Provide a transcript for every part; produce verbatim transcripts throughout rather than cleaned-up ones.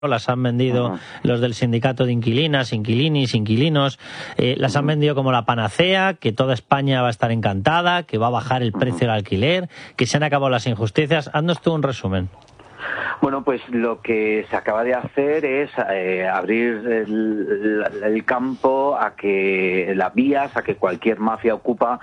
las han vendido uh-huh. los del sindicato de inquilinas, inquilinis, inquilinos, eh, las uh-huh. han vendido como la panacea, que toda España va a estar encantada, que va a bajar el precio uh-huh. del alquiler, que se han acabado las injusticias. Haznos tú un resumen. Bueno, pues lo que se acaba de hacer es eh, abrir el, el campo a que las vías, a que cualquier mafia ocupa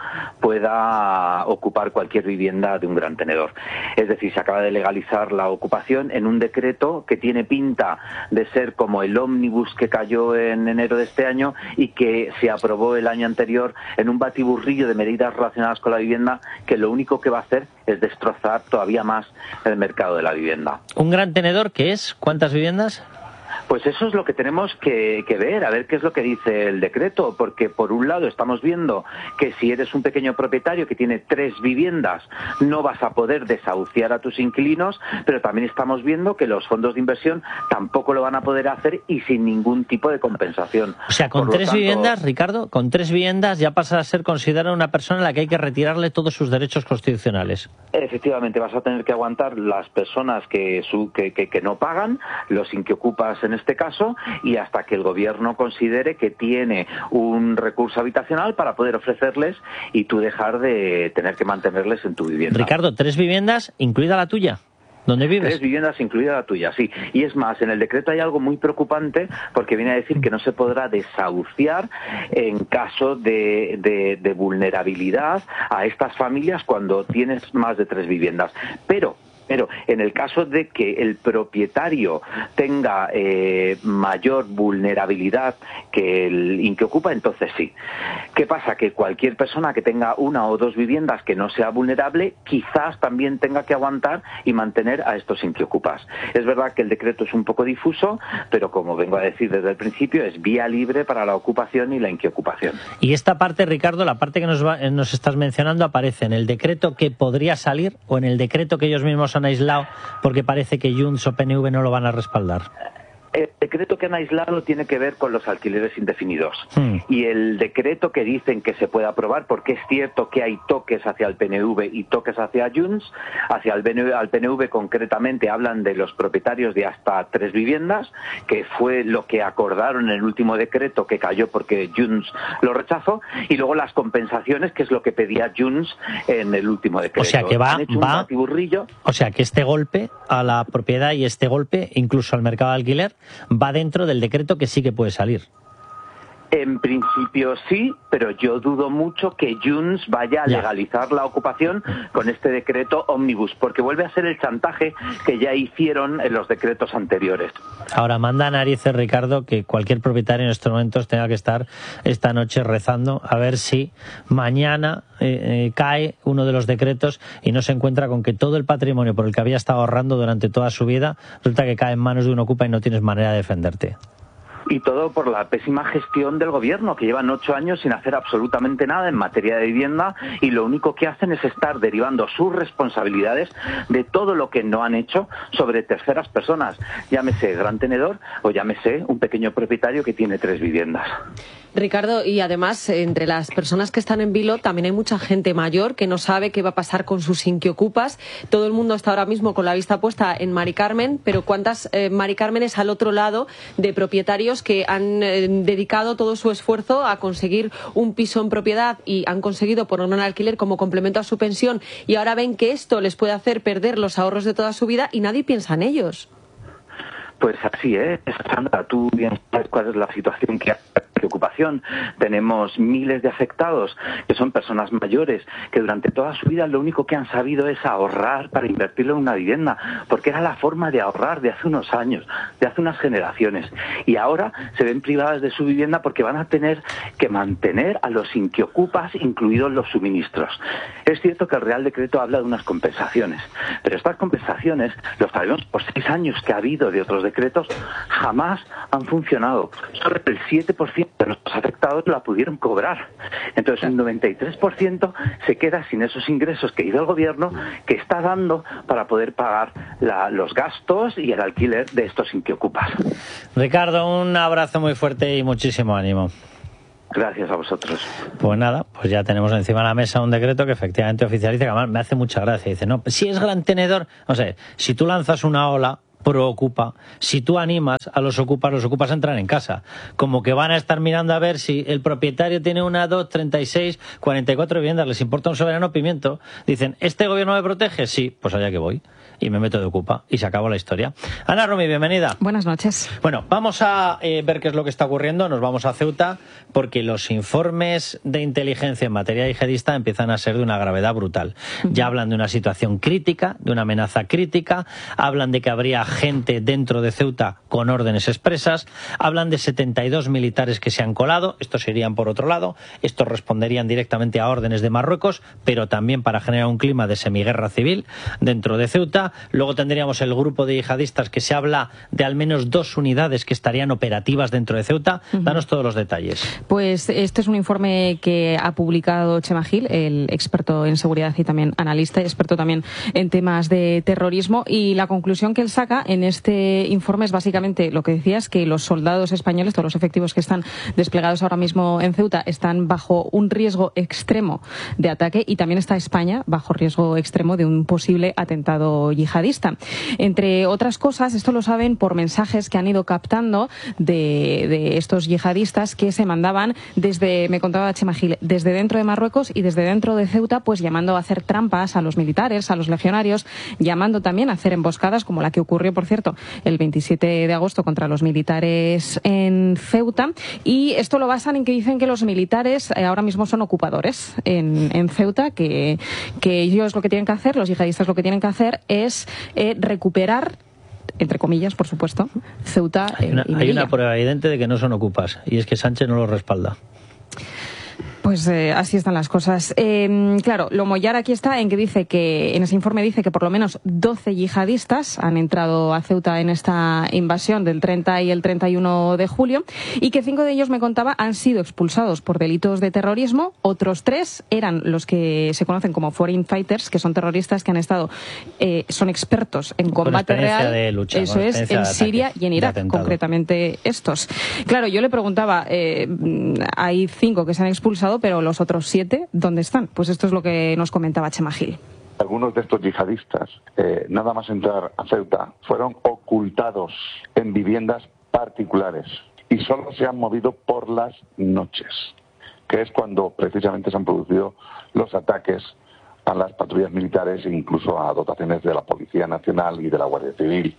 pueda ocupar cualquier vivienda de un gran tenedor. Es decir, se acaba de legalizar la ocupación en un decreto que tiene pinta de ser como el ómnibus que cayó en enero de este año y que se aprobó el año anterior en un batiburrillo de medidas relacionadas con la vivienda que lo único que va a hacer es destrozar todavía más el mercado de la vivienda. ¿Un gran tenedor qué es? ¿Cuántas viviendas? Pues eso es lo que tenemos que, que ver, a ver qué es lo que dice el decreto, porque por un lado estamos viendo que si eres un pequeño propietario que tiene tres viviendas no vas a poder desahuciar a tus inquilinos, pero también estamos viendo que los fondos de inversión tampoco lo van a poder hacer y sin ningún tipo de compensación. O sea, con tres tanto... viviendas, Ricardo, con tres viviendas ya pasa a ser considerada una persona a la que hay que retirarle todos sus derechos constitucionales. Efectivamente, vas a tener que aguantar las personas que, su, que, que, que no pagan, los inquiocupas en este caso, y hasta que el gobierno considere que tiene un recurso habitacional para poder ofrecerles y tú dejar de tener que mantenerles en tu vivienda. Ricardo, ¿tres viviendas, incluida la tuya? ¿Dónde vives? Tres viviendas, incluida la tuya, sí. Y es más, en el decreto hay algo muy preocupante porque viene a decir que no se podrá desahuciar en caso de, de, de vulnerabilidad a estas familias cuando tienes más de tres viviendas. Pero... Pero en el caso de que el propietario tenga eh, mayor vulnerabilidad que el inquiocupa, entonces sí. ¿Qué pasa? Que cualquier persona que tenga una o dos viviendas que no sea vulnerable, quizás también tenga que aguantar y mantener a estos inquiocupas. Es verdad que el decreto es un poco difuso, pero como vengo a decir desde el principio, es vía libre para la ocupación y la inquiocupación. Y esta parte, Ricardo, la parte que nos, va, nos estás mencionando, aparece en el decreto que podría salir o en el decreto que ellos mismos han aislado porque parece que Junts o P N V no lo van a respaldar. El decreto que han aislado tiene que ver con los alquileres indefinidos. Hmm. Y el decreto que dicen que se puede aprobar, porque es cierto que hay toques hacia el P N V y toques hacia Junts, hacia el P N V, al P N V concretamente hablan de los propietarios de hasta tres viviendas, que fue lo que acordaron en el último decreto que cayó porque Junts lo rechazó, y luego las compensaciones, que es lo que pedía Junts en el último decreto. O sea que va, Han hecho va un batiburrillo. O sea que este golpe a la propiedad y este golpe incluso al mercado de alquiler va dentro del decreto que sí que puede salir. En principio sí, pero yo dudo mucho que Junts vaya a ya. legalizar la ocupación con este decreto ómnibus, porque vuelve a ser el chantaje que ya hicieron en los decretos anteriores. Ahora, manda narices, Ricardo, que cualquier propietario en estos momentos tenga que estar esta noche rezando a ver si mañana eh, eh, cae uno de los decretos y no se encuentra con que todo el patrimonio por el que había estado ahorrando durante toda su vida resulta que cae en manos de un ocupa y no tienes manera de defenderte. Y todo por la pésima gestión del gobierno, que llevan ocho años sin hacer absolutamente nada en materia de vivienda, y lo único que hacen es estar derivando sus responsabilidades de todo lo que no han hecho sobre terceras personas, llámese gran tenedor o llámese un pequeño propietario que tiene tres viviendas. Ricardo, y además, entre las personas que están en vilo también hay mucha gente mayor que no sabe qué va a pasar con sus inquiocupas. Todo el mundo está ahora mismo con la vista puesta en Mari Carmen, pero ¿cuántas eh, Mari Cármenes al otro lado de propietarios que han eh, dedicado todo su esfuerzo a conseguir un piso en propiedad y han conseguido ponerlo en alquiler como complemento a su pensión, y ahora ven que esto les puede hacer perder los ahorros de toda su vida y nadie piensa en ellos? Pues así es, Sandra, tú bien sabes cuál es la situación que hay de ocupación. Tenemos miles de afectados que son personas mayores que durante toda su vida lo único que han sabido es ahorrar para invertirlo en una vivienda, porque era la forma de ahorrar de hace unos años, de hace unas generaciones, y ahora se ven privadas de su vivienda porque van a tener que mantener a los inquiocupas, incluidos los suministros. Es cierto que el Real Decreto habla de unas compensaciones, pero estas compensaciones, lo sabemos por seis años que ha habido de otros decretos, jamás han funcionado. Solo el siete por ciento de los afectados la pudieron cobrar. Entonces el noventa y tres por ciento se queda sin esos ingresos que ha ido el gobierno, que está dando para poder pagar la, los gastos y el alquiler de estos inquiocupas. Ricardo, un abrazo muy fuerte y muchísimo ánimo. Gracias a vosotros. Pues nada, pues ya tenemos encima de la mesa un decreto que efectivamente oficializa, que además me hace mucha gracia. Dice, no, si es gran tenedor, o sea, si tú lanzas una ola, pro Ocupa, si tú animas a los Ocupas, los Ocupas entran en casa. Como que van a estar mirando a ver si el propietario tiene una, dos, treinta y seis, cuarenta y cuatro viviendas, les importa un soberano pimiento. Dicen, ¿este gobierno me protege? Sí, pues allá que voy. Y me meto de Ocupa y se acabó la historia. Ana Romi, bienvenida. Buenas noches. Bueno, vamos a eh, ver qué es lo que está ocurriendo. Nos vamos a Ceuta porque los informes de inteligencia en materia yihadista empiezan a ser de una gravedad brutal. Ya hablan de una situación crítica, de una amenaza crítica, hablan de que habría gente dentro de Ceuta con órdenes expresas, hablan de setenta y dos militares que se han colado, estos irían por otro lado, estos responderían directamente a órdenes de Marruecos, pero también para generar un clima de semiguerra civil dentro de Ceuta. Luego tendríamos el grupo de yihadistas que se habla de al menos dos unidades que estarían operativas dentro de Ceuta. Danos todos los detalles. Pues este es un informe que ha publicado Chema Gil, el experto en seguridad y también analista, experto también en temas de terrorismo, y la conclusión que él saca en este informe es básicamente lo que decías, que los soldados españoles, todos los efectivos que están desplegados ahora mismo en Ceuta, están bajo un riesgo extremo de ataque, y también está España bajo riesgo extremo de un posible atentado yihadista. Entre otras cosas, esto lo saben por mensajes que han ido captando de, de estos yihadistas que se mandaban desde, me contaba Chema Gil, desde dentro de Marruecos y desde dentro de Ceuta, pues llamando a hacer trampas a los militares, a los legionarios, llamando también a hacer emboscadas, como la que ocurrió, por cierto, el veintisiete de agosto contra los militares en Ceuta. Y esto lo basan en que dicen que los militares eh, ahora mismo son ocupadores en, en Ceuta, que, que ellos lo que tienen que hacer, los yihadistas lo que tienen que hacer es es eh, recuperar, entre comillas, por supuesto, Ceuta hay una, y Melilla. Hay una prueba evidente de que no son ocupas, y es que Sánchez no lo respalda. Pues eh, así están las cosas. Eh, claro, lo mollar aquí está en que dice que, en ese informe dice que por lo menos doce yihadistas han entrado a Ceuta en esta invasión del treinta y el treinta y uno de julio, y que cinco de ellos, me contaba, han sido expulsados por delitos de terrorismo. Otros tres eran los que se conocen como foreign fighters, que son terroristas que han estado, eh, son expertos en combate real. De lucha, eso es, en Siria y en Irak, concretamente estos. Claro, yo le preguntaba, eh, hay cinco que se han expulsado, pero los otros siete, ¿dónde están? Pues esto es lo que nos comentaba Chema Gil. Algunos de estos yihadistas, eh, nada más entrar a Ceuta, fueron ocultados en viviendas particulares y solo se han movido por las noches, que es cuando precisamente se han producido los ataques a las patrullas militares e incluso a dotaciones de la Policía Nacional y de la Guardia Civil.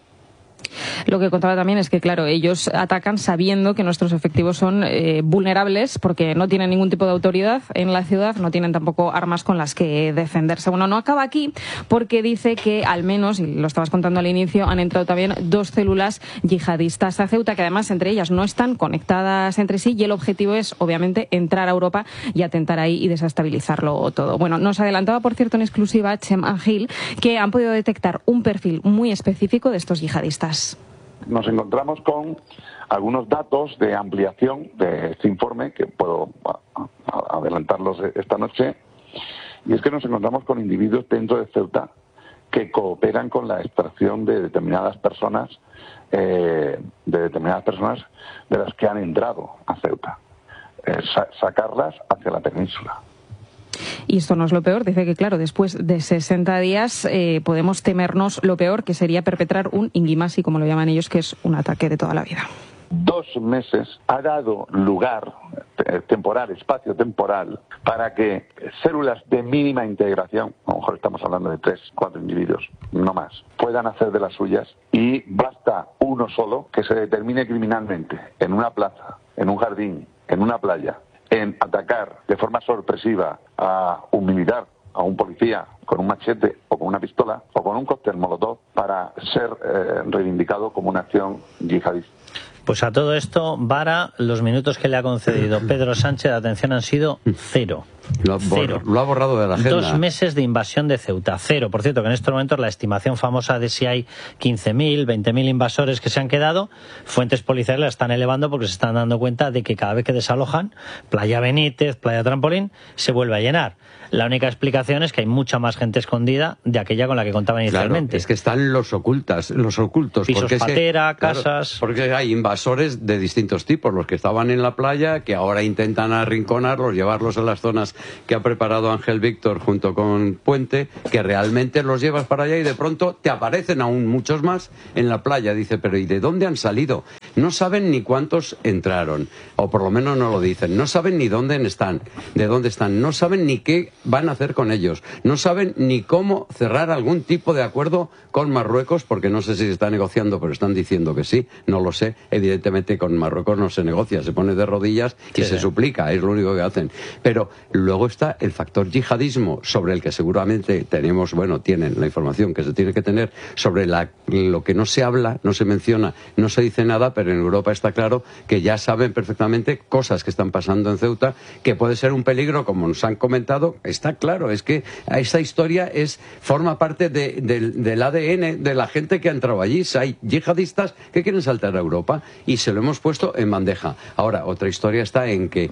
Lo que contaba también es que, claro, ellos atacan sabiendo que nuestros efectivos son eh, vulnerables porque no tienen ningún tipo de autoridad en la ciudad, no tienen tampoco armas con las que defenderse. Bueno, no acaba aquí porque dice que al menos, y lo estabas contando al inicio, han entrado también dos células yihadistas a Ceuta, que además entre ellas no están conectadas entre sí, y el objetivo es, obviamente, entrar a Europa y atentar ahí y desestabilizarlo todo. Bueno, nos adelantaba, por cierto, en exclusiva Chema Gil, que han podido detectar un perfil muy específico de estos yihadistas. Nos encontramos con algunos datos de ampliación de este informe, que puedo adelantarlos esta noche, y es que nos encontramos con individuos dentro de Ceuta que cooperan con la extracción de determinadas personas, eh, de determinadas personas de las que han entrado a Ceuta, eh, sa- sacarlas hacia la península. Y esto no es lo peor, dice que claro, después de sesenta días eh, podemos temernos lo peor, que sería perpetrar un inguimasi, como lo llaman ellos, que es un ataque de toda la vida. Dos meses ha dado lugar eh, temporal, espacio temporal, para que células de mínima integración, a lo mejor estamos hablando de tres, cuatro individuos, no más, puedan hacer de las suyas, y basta uno solo que se determine criminalmente en una plaza, en un jardín, en una playa, en atacar de forma sorpresiva a un militar, a un policía, con un machete o con una pistola o con un cóctel molotov, para ser eh, reivindicado como una acción yihadista. Pues a todo esto, Vara, los minutos que le ha concedido Pedro Sánchez de atención han sido cero. Lo ha, Cero. lo ha borrado de la agenda. Dos meses de invasión de Ceuta, cero. Por cierto, que en estos momentos la estimación famosa de si hay quince mil, veinte mil invasores que se han quedado, fuentes policiales la están elevando porque se están dando cuenta de que cada vez que desalojan, Playa Benítez, Playa Trampolín, se vuelve a llenar. La única explicación es que hay mucha más gente escondida de aquella con la que contaban inicialmente. Claro, es que están los ocultas, los ocultos. Pisos porque patera, es que, claro, casas... porque hay invasores de distintos tipos, los que estaban en la playa, que ahora intentan arrinconarlos, llevarlos a las zonas que ha preparado Ángel Víctor junto con Puente, que realmente los llevas para allá y de pronto te aparecen aún muchos más en la playa. Dice, pero ¿y de dónde han salido? No saben ni cuántos entraron, o por lo menos no lo dicen. No saben ni dónde están, de dónde están. No saben ni qué van a hacer con ellos. No saben ni cómo cerrar algún tipo de acuerdo con Marruecos, porque no sé si se está negociando, pero están diciendo que sí. No lo sé. Evidentemente con Marruecos no se negocia, se pone de rodillas y sí, se sí. suplica, es lo único que hacen. Pero luego está el factor yihadismo, sobre el que seguramente tenemos, bueno, tienen la información que se tiene que tener, sobre la, lo que no se habla, no se menciona, no se dice nada, pero en Europa está claro que ya saben perfectamente cosas que están pasando en Ceuta, que puede ser un peligro, como nos han comentado. Está claro, es que esta historia es forma parte de, de, del A D N de la gente que ha entrado allí. Hay yihadistas que quieren saltar a Europa y se lo hemos puesto en bandeja. Ahora, otra historia está en que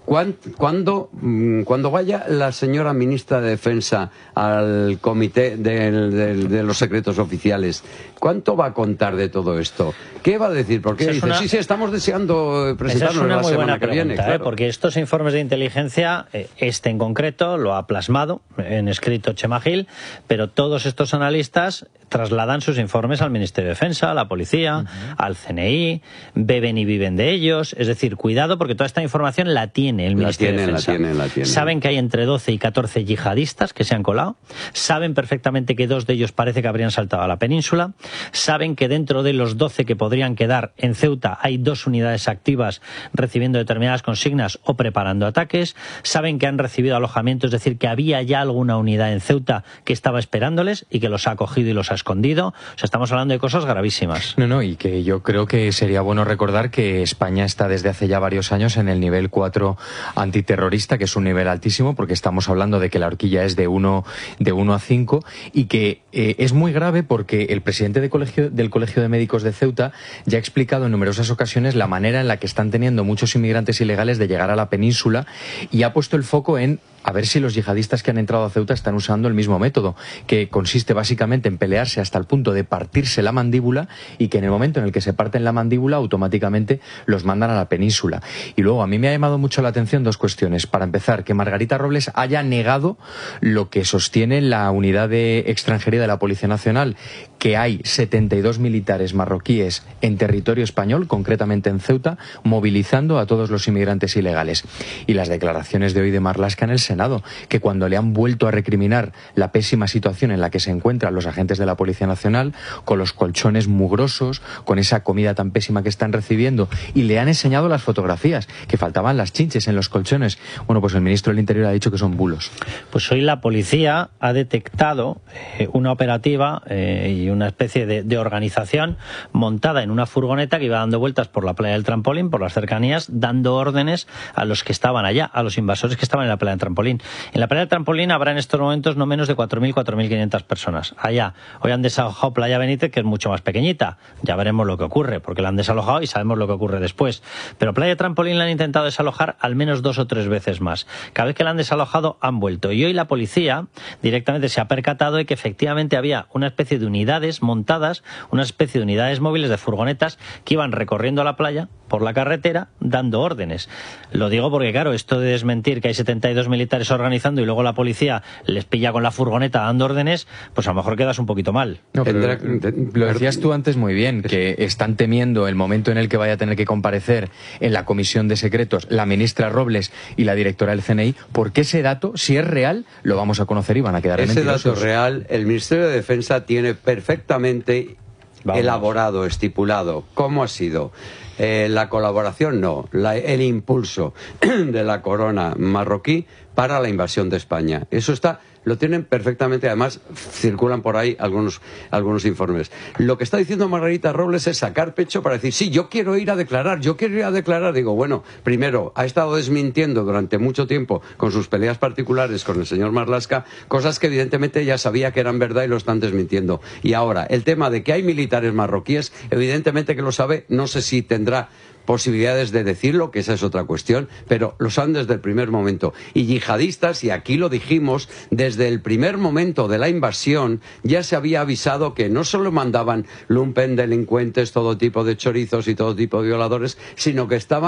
cuando, cuando vaya la señora ministra de Defensa al comité de, de, de los secretos oficiales, ¿cuánto va a contar de todo esto? ¿Qué va a decir? Porque dice, una... sí, sí, estamos deseando presentarnos la semana que viene. Pregunta, claro. ¿eh? Porque estos informes de inteligencia, este en concreto, lo ha plasmado en escrito Chema Gil, pero todos estos analistas trasladan sus informes al Ministerio de Defensa, a la Policía, uh-huh. al C N I, beben y viven de ellos. Es decir, cuidado, porque toda esta información la tiene el Ministerio la tiene, de Defensa. La tiene, la tiene. Saben que hay entre doce y catorce yihadistas que se han colado. Saben perfectamente que dos de ellos parece que habrían saltado a la península. Saben que dentro de los doce que podrían quedar en Ceuta hay dos unidades activas recibiendo determinadas consignas o preparando ataques. Saben que han recibido alojamiento, es decir, que había ya alguna unidad en Ceuta que estaba esperándoles y que los ha cogido y los ha escondido. O sea, estamos hablando de cosas gravísimas. No, no, y que yo creo que sería bueno recordar que España está desde hace ya varios años en el nivel cuatro antiterrorista, que es un nivel altísimo, porque estamos hablando de que la horquilla es de uno de uno a cinco, y que eh, es muy grave porque el presidente de colegio, del Colegio de Médicos de Ceuta ya ha explicado en numerosas ocasiones la manera en la que están teniendo muchos inmigrantes ilegales de llegar a la península, y ha puesto el foco en a ver si los yihadistas que han entrado a Ceuta están usando el mismo método, que consiste básicamente en pelearse hasta el punto de partirse la mandíbula, y que en el momento en el que se parten la mandíbula automáticamente los mandan a la península. Y luego a mí me ha llamado mucho la atención dos cuestiones. Para empezar, que Margarita Robles haya negado lo que sostiene la unidad de extranjería de la Policía Nacional, que hay setenta y dos militares marroquíes en territorio español, concretamente en Ceuta, movilizando a todos los inmigrantes ilegales. Y las declaraciones de hoy de Marlaska en el Senado, que cuando le han vuelto a recriminar la pésima situación en la que se encuentran los agentes de la Policía Nacional, con los colchones mugrosos, con esa comida tan pésima que están recibiendo, y le han enseñado las fotografías, que faltaban las chinches en los colchones. Bueno, pues el ministro del Interior ha dicho que son bulos. Pues hoy la policía ha detectado eh, una operativa eh, y una especie de, de organización montada en una furgoneta que iba dando vueltas por la playa del Trampolín, por las cercanías, dando órdenes a los que estaban allá, a los invasores que estaban en la playa del Trampolín. En la playa del Trampolín habrá en estos momentos no menos de cuatro mil, cuatro mil quinientas personas. Allá, hoy han desalojado Playa Benítez, que es mucho más pequeñita. Ya veremos lo que ocurre, porque la han desalojado y sabemos lo que ocurre después. Pero Playa Trampolín la han intentado desalojar al menos dos o tres veces más. Cada vez que la han desalojado, han vuelto. Y hoy la policía directamente se ha percatado de que efectivamente había una especie de unidades montadas, una especie de unidades móviles de furgonetas que iban recorriendo la playa por la carretera dando órdenes. Lo digo porque, claro, esto de desmentir que hay setenta y dos militares organizando y luego la policía les pilla con la furgoneta dando órdenes, pues a lo mejor quedas un poquito mal. No, pero lo decías tú antes muy bien, que están temiendo el momento en el que vaya a tener que comparecer en la Comisión de Secretos la ministra Robles y la directora del C N I, porque ese dato, si es real, lo vamos a conocer y van a quedar ese mentirosos. Ese dato real, el Ministerio de Defensa tiene perfectamente Vamos. elaborado, estipulado, cómo ha sido. Eh, la colaboración no, la, el impulso de la corona marroquí para la invasión de España. Eso está, lo tienen perfectamente, además circulan por ahí algunos, algunos informes. Lo que está diciendo Margarita Robles es sacar pecho para decir, sí, yo quiero ir a declarar, yo quiero ir a declarar. Digo, bueno, primero, ha estado desmintiendo durante mucho tiempo con sus peleas particulares con el señor Marlaska, cosas que evidentemente ya sabía que eran verdad y lo están desmintiendo. Y ahora, el tema de que hay militares marroquíes, evidentemente que lo sabe, no sé si tendrá posibilidades de decirlo, que esa es otra cuestión, pero lo saben desde el primer momento. Y yihadistas, y aquí lo dijimos, desde el primer momento de la invasión ya se había avisado que no solo mandaban lumpen, delincuentes, todo tipo de chorizos y todo tipo de violadores, sino que estaban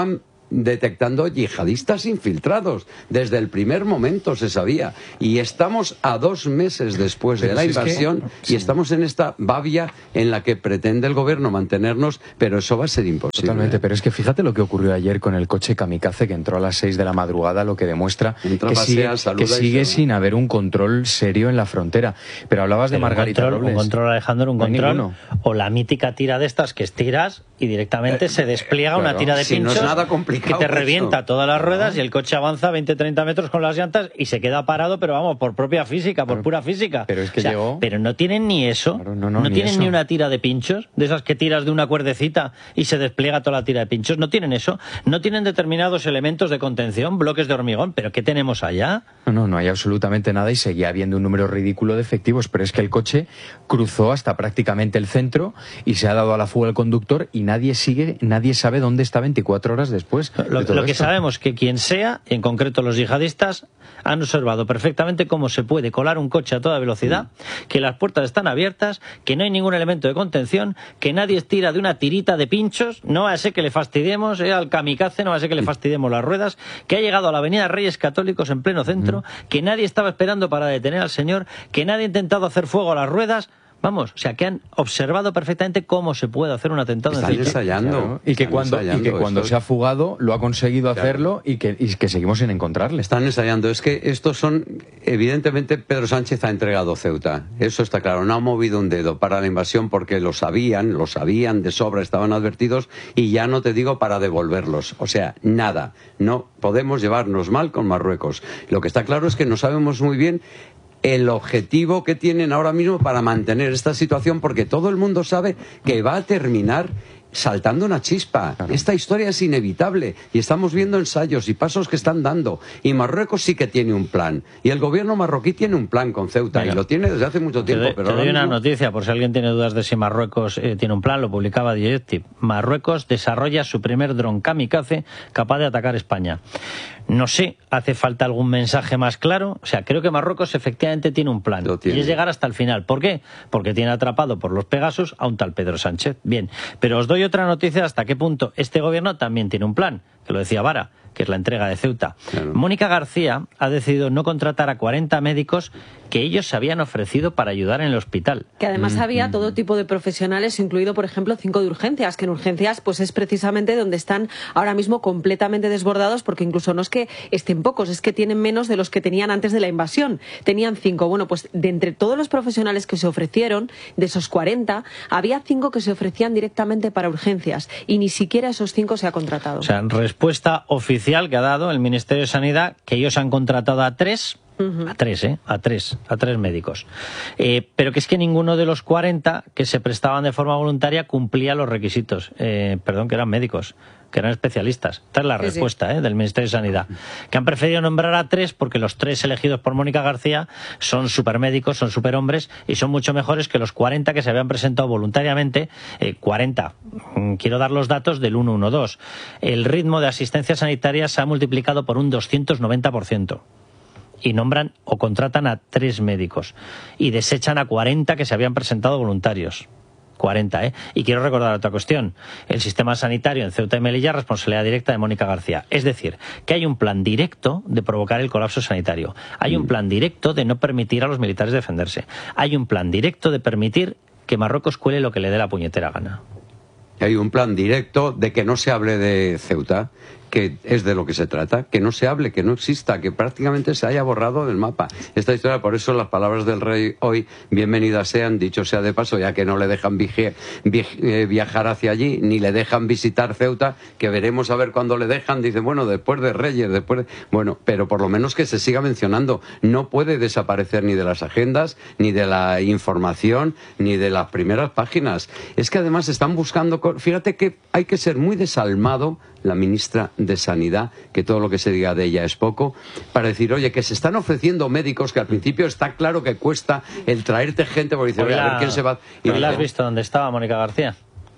detectando yihadistas infiltrados. Desde el primer momento se sabía. Y estamos a dos meses después pero de la si invasión es que, sí. y estamos en esta babia en la que pretende el gobierno mantenernos, pero eso va a ser imposible. Totalmente, ¿eh? pero es que fíjate lo que ocurrió ayer con el coche kamikaze que entró a las seis de la madrugada, lo que demuestra Entra, que sigue, pasea, saluda que y sigue se va. sin haber un control serio en la frontera. Pero hablabas de Pero Margarita un control, Robles. un control, Alejandro, un No hay control. ninguno. O la mítica tira de estas que estiras y directamente Eh, se despliega claro. una tira de Si no pinchos es nada complicado que te eso. revienta todas las ruedas y el coche avanza veinte treinta metros con las llantas y se queda parado, pero vamos, por propia física, por Claro. pura física. Pero es que O sea, llegó- Pero no tienen ni eso. Claro, no, no, ni tienen eso. ni una tira de pinchos, de esas que tiras de una cuerdecita y se despliega toda la tira de pinchos. No tienen eso. No tienen determinados elementos de contención, bloques de hormigón. ¿Pero qué tenemos allá? No, no, no hay absolutamente nada y seguía habiendo un número ridículo de efectivos, pero es que el coche cruzó hasta prácticamente el centro y se ha dado a la fuga el conductor y nadie sigue, nadie sabe dónde está veinticuatro horas después. Lo, de todo lo que esto. sabemos que quien sea, en concreto los yihadistas, han observado perfectamente cómo se puede colar un coche a toda velocidad, que las puertas están abiertas, que no hay ningún elemento de contención, que nadie estira de una tirita de pinchos, no va a ser que le fastidiemos eh, al kamikaze, no va a ser que le fastidiemos las ruedas, que ha llegado a la avenida Reyes Católicos en pleno centro, que nadie estaba esperando para detener al señor, que nadie ha intentado hacer fuego a las ruedas. Vamos, o sea, que han observado perfectamente cómo se puede hacer un atentado Están en Ceuta. ensayando. Claro, y que Están cuando, y ensayando que cuando esto. se ha fugado lo ha conseguido Claro. hacerlo y que, y que seguimos sin encontrarle. Están ensayando. Es que estos son, evidentemente, Pedro Sánchez ha entregado Ceuta. Eso está claro. No ha movido un dedo para la invasión porque lo sabían, lo sabían de sobra, estaban advertidos y ya no te digo para devolverlos. O sea, nada. No podemos llevarnos mal con Marruecos. Lo que está claro es que no sabemos muy bien el objetivo que tienen ahora mismo para mantener esta situación, porque todo el mundo sabe que va a terminar saltando una chispa. Claro. Esta historia es inevitable y estamos viendo ensayos y pasos que están dando. Y Marruecos sí que tiene un plan. Y el gobierno marroquí tiene un plan con Ceuta. Venga. Y lo tiene desde hace mucho Te tiempo. doy, pero te doy ahora una mismo- noticia, por si alguien tiene dudas de si Marruecos eh, tiene un plan, lo publicaba Directive. Marruecos desarrolla su primer dron kamikaze capaz de atacar España. No sé, ¿hace falta algún mensaje más claro? O sea, creo que Marruecos efectivamente tiene un plan. Lo tiene. Y es llegar hasta el final. ¿Por qué? Porque tiene atrapado por los Pegasus a un tal Pedro Sánchez. Bien, pero os doy otra noticia hasta qué punto este gobierno también tiene un plan, que lo decía Vara, que es la entrega de Ceuta. Claro. Mónica García ha decidido no contratar a cuarenta médicos que ellos se habían ofrecido para ayudar en el hospital. Que además había todo tipo de profesionales, incluido, por ejemplo, cinco de urgencias, que en urgencias pues es precisamente donde están ahora mismo completamente desbordados, porque incluso no es que estén pocos, es que tienen menos de los que tenían antes de la invasión. Tenían cinco. Bueno, pues de entre todos los profesionales que se ofrecieron, de esos cuarenta, había cinco que se ofrecían directamente para urgencias y ni siquiera esos cinco se ha contratado. O sea, respuesta oficial que ha dado el Ministerio de Sanidad, que ellos han contratado a tres, a tres, ¿eh? A tres, a tres médicos. Eh, pero que es que ninguno de los cuarenta que se prestaban de forma voluntaria cumplía los requisitos. Eh, perdón, que eran médicos, que eran especialistas. Esta es la Sí, respuesta ¿eh? del Ministerio de Sanidad. Que han preferido nombrar a tres porque los tres elegidos por Mónica García son supermédicos, son superhombres y son mucho mejores que los cuarenta que se habían presentado voluntariamente. Eh, cuarenta. Mm, Quiero dar los datos del ciento doce. El ritmo de asistencia sanitaria se ha multiplicado por un doscientos noventa por ciento. Y nombran o contratan a tres médicos. Y desechan a cuarenta que se habían presentado voluntarios. cuarenta, ¿eh? Y quiero recordar otra cuestión. El sistema sanitario en Ceuta y Melilla es responsabilidad directa de Mónica García. Es decir, que hay un plan directo de provocar el colapso sanitario. Hay un plan directo de no permitir a los militares defenderse. Hay un plan directo de permitir que Marruecos cuele lo que le dé la puñetera gana. Hay un plan directo de que no se hable de Ceuta, que es de lo que se trata, que no se hable, que no exista, que prácticamente se haya borrado del mapa. Esta historia, por eso las palabras del rey hoy, bienvenidas sean, dicho sea de paso, ya que no le dejan vige, vige, viajar hacia allí, ni le dejan visitar Ceuta, que veremos a ver cuándo le dejan, dicen, bueno, después de Reyes, después de... Bueno, pero por lo menos que se siga mencionando, no puede desaparecer ni de las agendas, ni de la información, ni de las primeras páginas. Es que además están buscando... Fíjate que hay que ser muy desalmado, la ministra de Sanidad, que todo lo que se diga de ella es poco, para decir, oye, que se están ofreciendo médicos que al principio está claro que cuesta el traerte gente, porque dice, oye, a ver quién se va... Y ¿La has dice, visto dónde estaba Mónica García?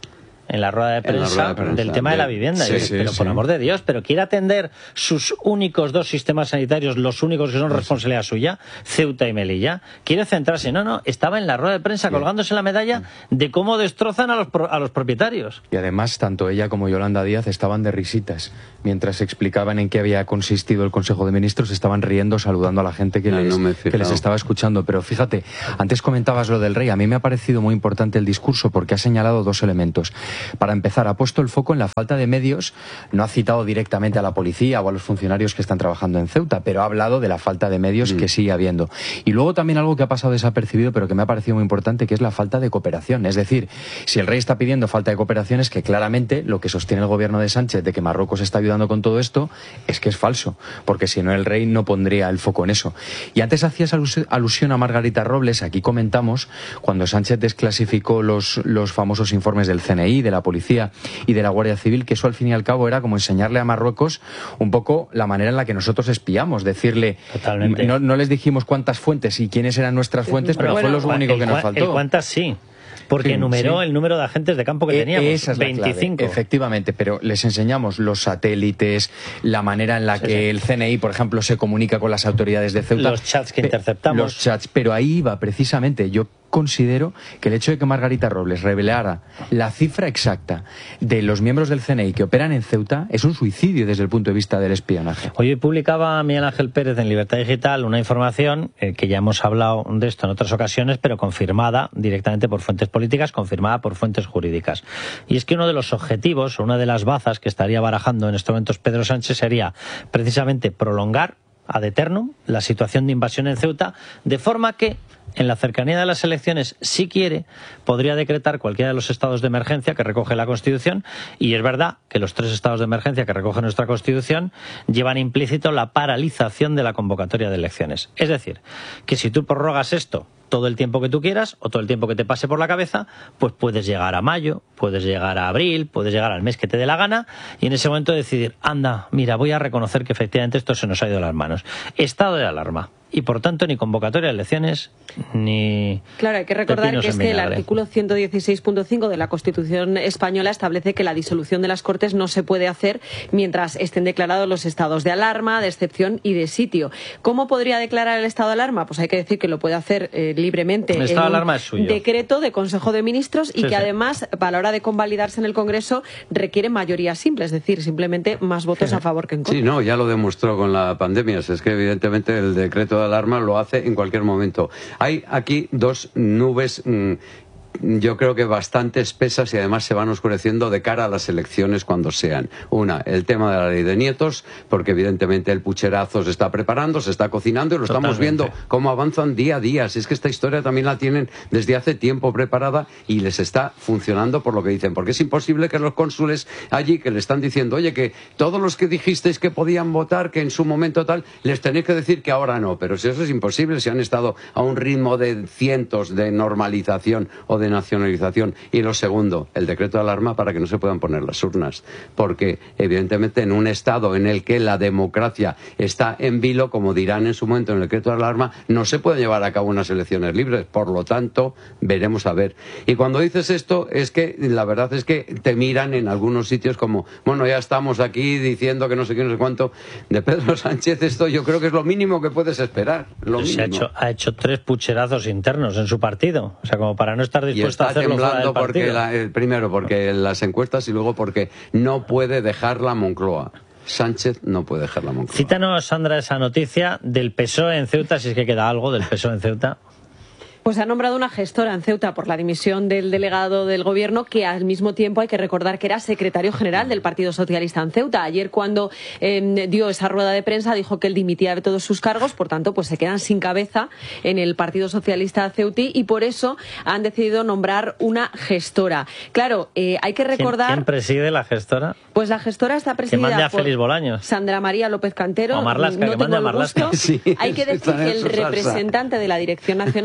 en la rueda de prensa, rueda de prensa del tema de, de la vivienda. Sí, y, sí, pero sí. por amor de Dios, pero quiere atender sus únicos dos sistemas sanitarios, los únicos que son sí. responsabilidad suya, Ceuta y Melilla. Quiere centrarse. No, no, estaba en la rueda de prensa sí. colgándose la medalla de cómo destrozan a los, a los propietarios. Y además, tanto ella como Yolanda Díaz estaban de risitas. Mientras explicaban en qué había consistido el Consejo de Ministros, estaban riendo, saludando a la gente que, no, les, no que les estaba escuchando. Pero fíjate, antes comentabas lo del rey. A mí me ha parecido muy importante el discurso porque ha señalado dos elementos. Para empezar, ha puesto el foco en la falta de medios. No ha citado directamente a la policía o a los funcionarios que están trabajando en Ceuta, pero ha hablado de la falta de medios mm. que sigue habiendo. Y luego también algo que ha pasado desapercibido, pero que me ha parecido muy importante, que es la falta de cooperación. Es decir, si el rey está pidiendo falta de cooperación, es que claramente lo que sostiene el gobierno de Sánchez de que Marruecos está ayudando con todo esto es que es falso, porque si no el rey no pondría el foco en eso. Y antes hacías alus- alusión a Margarita Robles. Aquí comentamos cuando Sánchez desclasificó los, los famosos informes del C N I, de la policía y de la Guardia Civil, que eso al fin y al cabo era como enseñarle a Marruecos un poco la manera en la que nosotros espiamos, decirle, no, no les dijimos cuántas fuentes y quiénes eran nuestras fuentes, pero bueno, fue lo único que nos faltó. El cuántas sí. Porque sí, enumeró sí. el número de agentes de campo que teníamos, Esa es la veinticinco. Clave, efectivamente, pero les enseñamos los satélites, la manera en la sí, que sí. el C N I, por ejemplo, se comunica con las autoridades de Ceuta. Los chats que interceptamos. Los chats, pero ahí iba precisamente. Yo considero que el hecho de que Margarita Robles revelara la cifra exacta de los miembros del C N I que operan en Ceuta es un suicidio desde el punto de vista del espionaje. Hoy publicaba Miguel Ángel Pérez en Libertad Digital una información eh, que ya hemos hablado de esto en otras ocasiones, pero confirmada directamente por fuentes políticas, confirmada por fuentes jurídicas. Y es que uno de los objetivos, o una de las bazas que estaría barajando en estos momentos Pedro Sánchez sería precisamente prolongar ad eternum la situación de invasión en Ceuta, de forma que en la cercanía de las elecciones, si quiere, podría decretar cualquiera de los estados de emergencia que recoge la Constitución, y es verdad que los tres estados de emergencia que recoge nuestra Constitución llevan implícito la paralización de la convocatoria de elecciones. Es decir, que si tú prorrogas esto todo el tiempo que tú quieras o todo el tiempo que te pase por la cabeza, pues puedes llegar a mayo, puedes llegar a abril, puedes llegar al mes que te dé la gana y en ese momento decidir, anda, mira, voy a reconocer que efectivamente esto se nos ha ido de las manos. Estado de alarma. Y por tanto ni convocatoria de elecciones ni... Claro, hay que recordar que es que el artículo ciento dieciséis punto cinco de la Constitución española establece que la disolución de las Cortes no se puede hacer mientras estén declarados los estados de alarma, de excepción y de sitio. ¿Cómo podría declarar el estado de alarma? Pues hay que decir que lo puede hacer eh, libremente el estado en de alarma es suyo. Decreto de Consejo de Ministros y sí, que sí. además, a la hora de convalidarse en el Congreso, requiere mayoría simple, es decir, simplemente más votos a favor que en contra. Sí, no, ya lo demostró con la pandemia. Es que evidentemente el decreto de alarma lo hace en cualquier momento. Hay aquí dos nubes mmm, yo creo que bastante espesas y además se van oscureciendo de cara a las elecciones cuando sean. Una, el tema de la ley de nietos, porque evidentemente el pucherazo se está preparando, se está cocinando y lo Totalmente. Estamos viendo cómo avanzan día a día. Si es que esta historia también la tienen desde hace tiempo preparada y les está funcionando por lo que dicen. Porque es imposible que los cónsules allí que le están diciendo, oye, que todos los que dijisteis que podían votar, que en su momento tal, les tenéis que decir que ahora no. Pero si eso es imposible, si han estado a un ritmo de cientos de normalización o de nacionalización. Y lo segundo, el decreto de alarma para que no se puedan poner las urnas, porque evidentemente en un estado en el que la democracia está en vilo, como dirán en su momento en el decreto de alarma, no se pueden llevar a cabo unas elecciones libres, por lo tanto veremos a ver. Y cuando dices esto es que la verdad es que te miran en algunos sitios como, bueno, ya estamos aquí diciendo que no sé qué, no sé cuánto. De Pedro Sánchez esto yo creo que es lo mínimo que puedes esperar, lo pues mínimo. Se ha hecho, ha hecho tres pucherazos internos en su partido, o sea, como para no estar dispuesto a hacerlo fuera del porque partido. la, el, primero porque las encuestas y luego porque no puede dejar la Moncloa. Sánchez no puede dejar la Moncloa. Cítanos, Sandra, esa noticia del P S O E en Ceuta, si es que queda algo del P S O E en Ceuta. Pues ha nombrado una gestora en Ceuta por la dimisión del delegado del Gobierno, que al mismo tiempo hay que recordar que era secretario general del Partido Socialista en Ceuta. Ayer, cuando eh, dio esa rueda de prensa, dijo que él dimitía de todos sus cargos, por tanto, pues se quedan sin cabeza en el Partido Socialista ceutí y por eso han decidido nombrar una gestora. Claro, eh, hay que recordar... ¿Quién, quién preside la gestora? Pues la gestora está presidida que mande a por Félix Bolaños. Sandra María López Cantero. O Marlaska, no que mande tengo a el Marlaska. gusto. Sí, hay que decir está en que el su salsa. representante de la Dirección Nacional, porque ya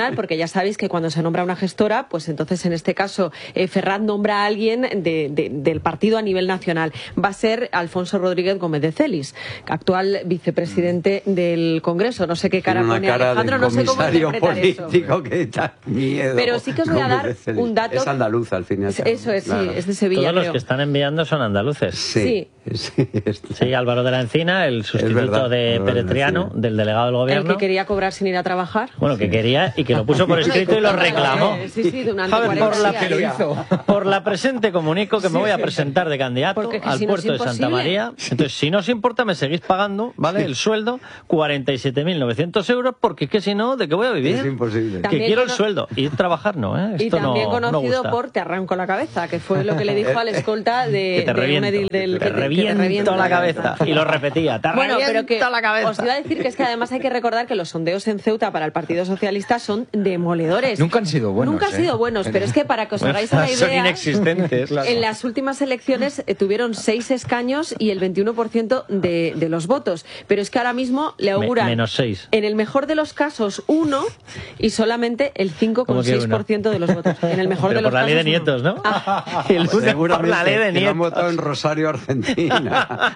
ya sabéis que cuando se nombra una gestora, pues entonces en este caso eh, Ferraz nombra a alguien de, de, del partido a nivel nacional. Va a ser Alfonso Rodríguez Gómez de Celis, actual vicepresidente del Congreso. No sé qué cara Tiene una pone cara Alejandro, de no sé cómo interpretar político eso. que da miedo. Pero sí que os voy a dar un dato. Es andaluz al final. Eso es, claro. sí, es de Sevilla. Todos los creo. que están enviando son andaluces. Sí. Sí, sí, Álvaro de la Encina, el sustituto verdad, de Peretriano, del delegado del El gobierno. que quería cobrar sin ir a trabajar. Bueno, que quería y que lo puso por escrito y lo reclamó. Sí, sí, durante A ver, por la, cuarenta días. por la presente comunico que Sí, me voy a sí. presentar de candidato Porque que al si no es puerto de Santa imposible. María. Entonces, si no os importa, me seguís pagando, ¿vale? El sueldo, cuarenta y siete mil novecientos euros, porque es que si no, ¿de qué voy a vivir? Es imposible. Que También quiero el cono- sueldo. Y trabajar no, ¿eh? Y Esto también no, no conocido gusta. por Te arranco la cabeza, que fue lo que le dijo al escolta de, Que te de un reviento, edil del te que te- que te reviento reviento la cabeza. Y lo repetía, te Bueno, pero reviento que la cabeza. os iba a decir que es que además hay que recordar que los sondeos en Ceuta para el Partido Socialista son demoledores. Nunca han sido buenos. Nunca han ¿eh? sido buenos, pero es que para que os hagáis una Son idea, inexistentes. en las últimas elecciones eh, tuvieron seis escaños y el veintiuno por ciento de, de los votos. Pero es que ahora mismo le Me- auguran, menos seis. en el mejor de los casos, uno y solamente el cinco coma seis por ciento de los votos. En el mejor Pero de los por la ley de casos, nietos, ¿no? Ah. Y el uno Seguramente por la ley de que lo han nietos. votado en Rosario, Argentina.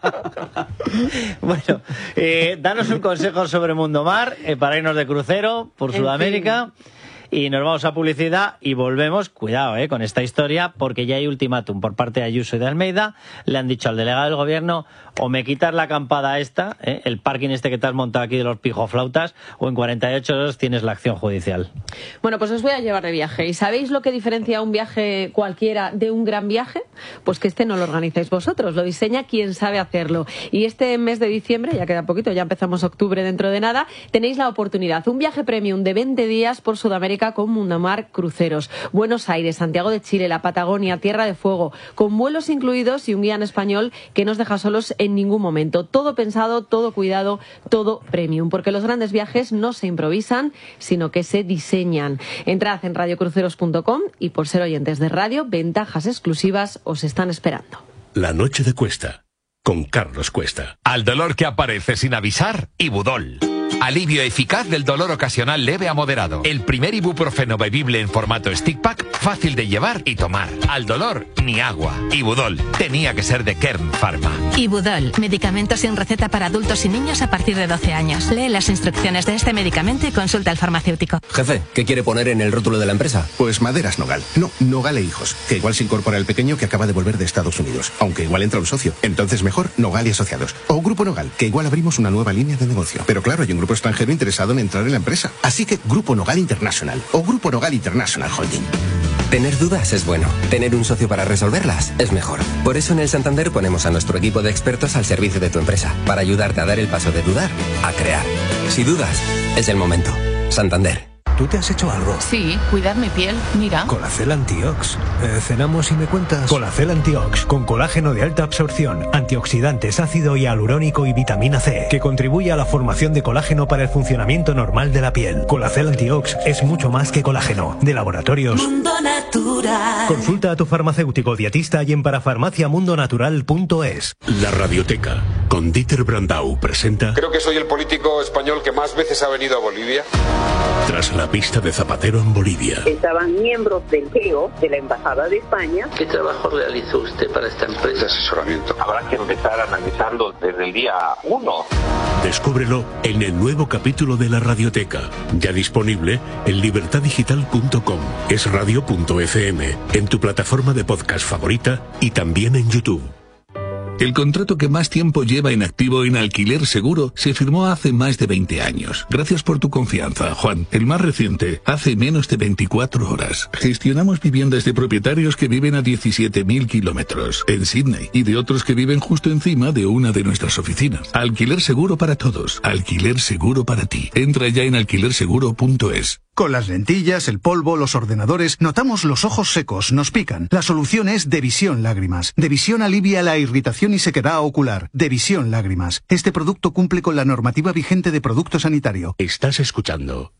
Bueno, eh, danos un consejo sobre Mundomar eh, para irnos de crucero por En Sudamérica. Y nos vamos a publicidad y volvemos, cuidado eh, con esta historia, porque ya hay ultimátum por parte de Ayuso y de Almeida. Le han dicho al delegado del gobierno, o me quitas la acampada esta, eh, el parking este que te has montado aquí de los pijoflautas, o en cuarenta y ocho horas tienes la acción judicial. Bueno, pues os voy a llevar de viaje. ¿Y sabéis lo que diferencia un viaje cualquiera de un gran viaje? Pues que este no lo organizáis vosotros, lo diseña quien sabe hacerlo. Y este mes de diciembre, ya queda poquito, ya empezamos octubre dentro de nada, tenéis la oportunidad. Un viaje premium de veinte días por Sudamérica con Mundomar Cruceros. Buenos Aires, Santiago de Chile, la Patagonia, Tierra de Fuego, con vuelos incluidos y un guía en español que no os deja solos en ningún momento. Todo pensado, todo cuidado, todo premium, porque los grandes viajes no se improvisan, sino que se diseñan. Entrad en radio cruceros punto com y por ser oyentes de radio, ventajas exclusivas os están esperando. La noche de Cuesta, con Carlos Cuesta. Al dolor que aparece sin avisar, Ibudol. Alivio eficaz del dolor ocasional leve a moderado. El primer ibuprofeno bebible en formato stick pack, fácil de llevar y tomar. Al dolor, ni agua. Ibudol. Tenía que ser de Kern Pharma. Ibudol, medicamento sin receta para adultos y niños a partir de doce años. Lee las instrucciones de este medicamento y consulta al farmacéutico. Jefe, ¿qué quiere poner en el rótulo de la empresa? Pues Maderas Nogal. No, Nogal e Hijos, que igual se incorpora el pequeño que acaba de volver de Estados Unidos. Aunque igual entra un socio. Entonces mejor Nogal y Asociados. O Grupo Nogal, que igual abrimos una nueva línea de negocio. Pero claro, hay un grupo extranjero interesado en entrar en la empresa. Así que Grupo Nogal International o Grupo Nogal International Holding. Tener dudas es bueno. Tener un socio para resolverlas es mejor. Por eso en el Santander ponemos a nuestro equipo de expertos al servicio de tu empresa, para ayudarte a dar el paso de dudar a crear. Si dudas, es el momento. Santander. ¿Tú te has hecho algo? Sí, cuidar mi piel, mira. Colacel Antiox. Eh, cenamos y me cuentas. Colacel Antiox, con colágeno de alta absorción, antioxidantes, ácido hialurónico y vitamina C, que contribuye a la formación de colágeno para el funcionamiento normal de la piel. Colacel Antiox es mucho más que colágeno. De laboratorios Mundo Natural. Consulta a tu farmacéutico dietista y en parafarmacia mundo natural punto es. La Radioteca, con Dieter Brandau, presenta Creo que soy el político español que más veces ha venido a Bolivia. Tras la pista de Zapatero en Bolivia. Estaban miembros del G E O, de la Embajada de España. ¿Qué trabajo realizó usted para esta empresa? De asesoramiento. Habrá que empezar a analizarlo desde el día uno. Descúbrelo en el nuevo capítulo de La Radioteca, ya disponible en libertad digital punto com, es radio punto f m, en tu plataforma de podcast favorita y también en YouTube. El contrato que más tiempo lleva en activo en Alquiler Seguro se firmó hace más de veinte años. Gracias por tu confianza, Juan. El más reciente, hace menos de veinticuatro horas. Gestionamos viviendas de propietarios que viven a diecisiete mil kilómetros en Sydney y de otros que viven justo encima de una de nuestras oficinas. Alquiler Seguro para todos. Alquiler Seguro para ti. Entra ya en alquiler seguro punto es. Con las lentillas, el polvo, los ordenadores, notamos los ojos secos, nos pican. La solución es Devisión Lágrimas. Devisión alivia la irritación y sequedad ocular. Devisión Lágrimas. Este producto cumple con la normativa vigente de producto sanitario. Estás escuchando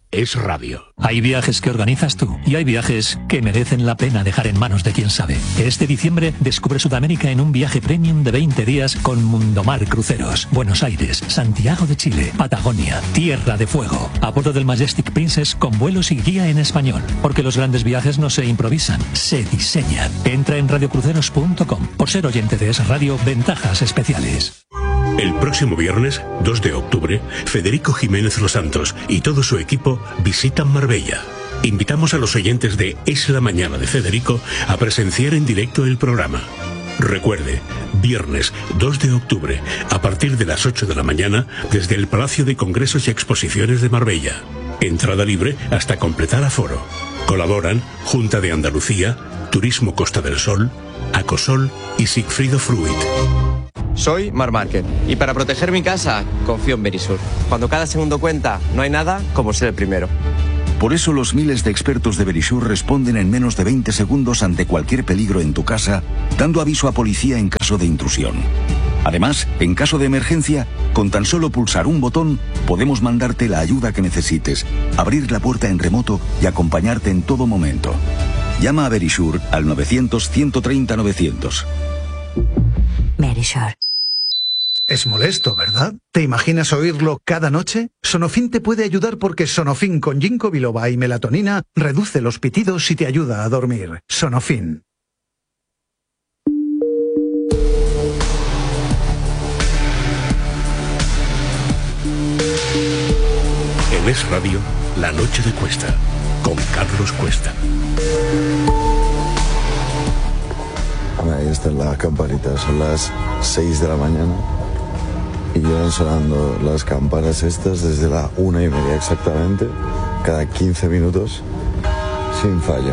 es radio. Hay viajes que organizas tú y hay viajes que merecen la pena dejar en manos de quien sabe. Este diciembre descubre Sudamérica en un viaje premium de veinte días con Mundomar Cruceros. Buenos Aires, Santiago de Chile, Patagonia, Tierra de Fuego. A bordo del Majestic Princess con vuelos y guía en español. Porque los grandes viajes no se improvisan, se diseñan. Entra en radio cruceros punto com. Por ser oyente de Es Radio, ventajas especiales. El próximo viernes, dos de octubre, Federico Jiménez Los Santos y todo su equipo visitan Marbella. Invitamos a los oyentes de Es la Mañana de Federico a presenciar en directo el programa. Recuerde, viernes dos de octubre, a partir de las ocho de la mañana, desde el Palacio de Congresos y Exposiciones de Marbella. Entrada libre hasta completar aforo. Colaboran Junta de Andalucía, Turismo Costa del Sol, Acosol y Sigfrido Fruit. Soy Mar Márquez y para proteger mi casa confío en Verisur. Cuando cada segundo cuenta, no hay nada como ser el primero. Por eso los miles de expertos de Verisur responden en menos de veinte segundos ante cualquier peligro en tu casa, dando aviso a policía en caso de intrusión. Además, en caso de emergencia, con tan solo pulsar un botón, podemos mandarte la ayuda que necesites, abrir la puerta en remoto y acompañarte en todo momento. Llama a Verisur al novecientos, ciento treinta, novecientos. Verisur. Es molesto, ¿verdad? ¿Te imaginas oírlo cada noche? Sonofin te puede ayudar porque Sonofin con ginkgo biloba y melatonina reduce los pitidos y te ayuda a dormir. Sonofin. En Es Radio, La Noche de Cuesta, con Carlos Cuesta. Ahí están las campanitas, son las seis de la mañana y llevan sonando las campanas estas desde la una y media exactamente, cada quince minutos, sin fallo.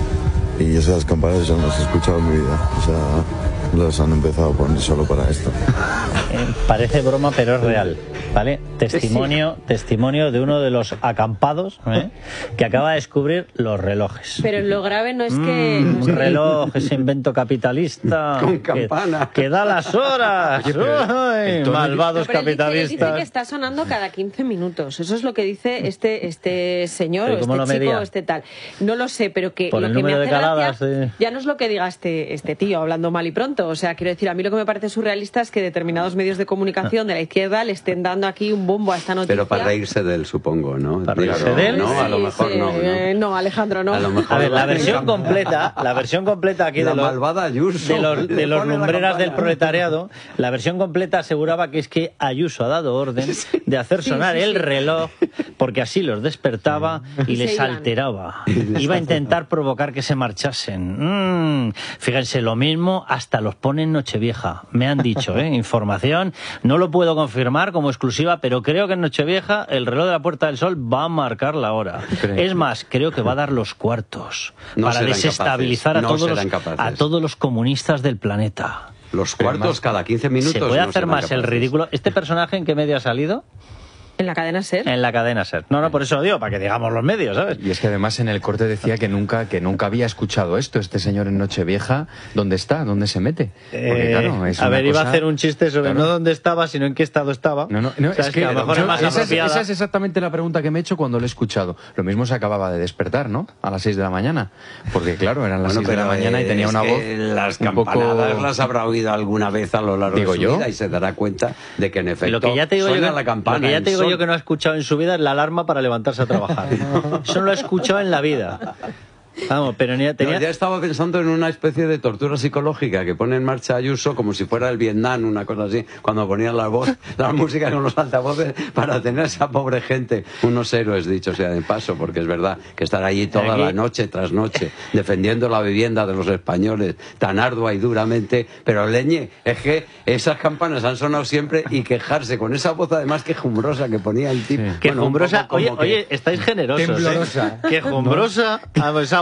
Y esas campanas yo no las he escuchado en mi vida, o sea, las han empezado a poner solo para esto. Eh, parece broma, pero es real, ¿vale? Testimonio, sí. testimonio de uno de los acampados, ¿eh? que acaba de descubrir los relojes. Pero lo grave no es que... Mm, un reloj, ese invento capitalista. Con campana. Que, que da las horas. Oye, Uy, malvados no, pero capitalistas. Dice, dice que está sonando cada quince minutos. Eso es lo que dice este este señor, o este chico, o este tal. No lo sé, pero que Por lo el que número me de hace caladas, gracia, sí. ya no es lo que diga este, este tío, hablando mal y pronto. O sea, quiero decir, a mí lo que me parece surrealista es que determinados medios de comunicación de la izquierda le estén dando aquí un bombo a esta noticia. Pero para reírse de él, supongo, ¿no? ¿Para reírse de él? No, sí, a lo mejor sí, no, no. Eh, no, Alejandro, no. A lo mejor a ver, la versión completa, la versión completa aquí la de los, malvada Ayuso, de los, de los lumbreras del campana. proletariado, la versión completa aseguraba que es que Ayuso ha dado orden de hacer sonar sí, sí, el sí. reloj porque así los despertaba y les iban. alteraba. Iba a intentar provocar que se marchasen. Mm, fíjense, lo mismo hasta los pone en Nochevieja. Me han dicho, ¿eh? Información. No lo puedo confirmar como exclusiva, pero creo que en Nochevieja el reloj de la Puerta del Sol va a marcar la hora. Es más, creo que va a dar los cuartos no para desestabilizar capaces, a, todos no los, a todos los comunistas del planeta. Los cuartos cada quince minutos. ¿Se puede no hacer más capaces. el ridículo? ¿Este personaje en qué medio ha salido? ¿En la cadena SER? En la cadena SER. No, no, por eso lo digo, para que digamos los medios, ¿sabes? Y es que además en el corte decía que nunca que nunca había escuchado esto, este señor en Nochevieja. ¿Dónde está? ¿Dónde se mete? Porque, claro, es a ver, una iba cosa... a hacer un chiste sobre claro. no dónde estaba, sino en qué estado estaba. No, no, no es que, que a lo mejor yo, es más esa, es, apropiada. esa es exactamente la pregunta que me he hecho cuando lo he escuchado. Lo mismo se acababa de despertar, ¿no? A las seis de la mañana. Porque, claro, eran las bueno, seis de la mañana y tenía una voz las un campanadas poco... las habrá oído alguna vez a lo largo ¿Digo de su yo? vida y se dará cuenta de que en efecto lo que ya te digo suena yo que, la campana. Lo que ya te digo sol. yo que no ha escuchado en su vida es la alarma para levantarse a trabajar. Eso no lo he escuchado en la vida. Vamos, pero ni tenía... No, ya estaba pensando en una especie de tortura psicológica que pone en marcha Ayuso como si fuera el Vietnam, una cosa así, cuando ponían la voz, la música con los altavoces para tener a esa pobre gente, unos héroes, dicho sea de paso, porque es verdad que estar allí toda Aquí... la noche tras noche defendiendo la vivienda de los españoles tan ardua y duramente, pero leñe, es que esas campanas han sonado siempre y quejarse con esa voz además quejumbrosa que ponía el tipo. Sí. Quejumbrosa, bueno, oye, que... oye, estáis generosos, temblorosa. ¿eh? Quejumbrosa, esa voz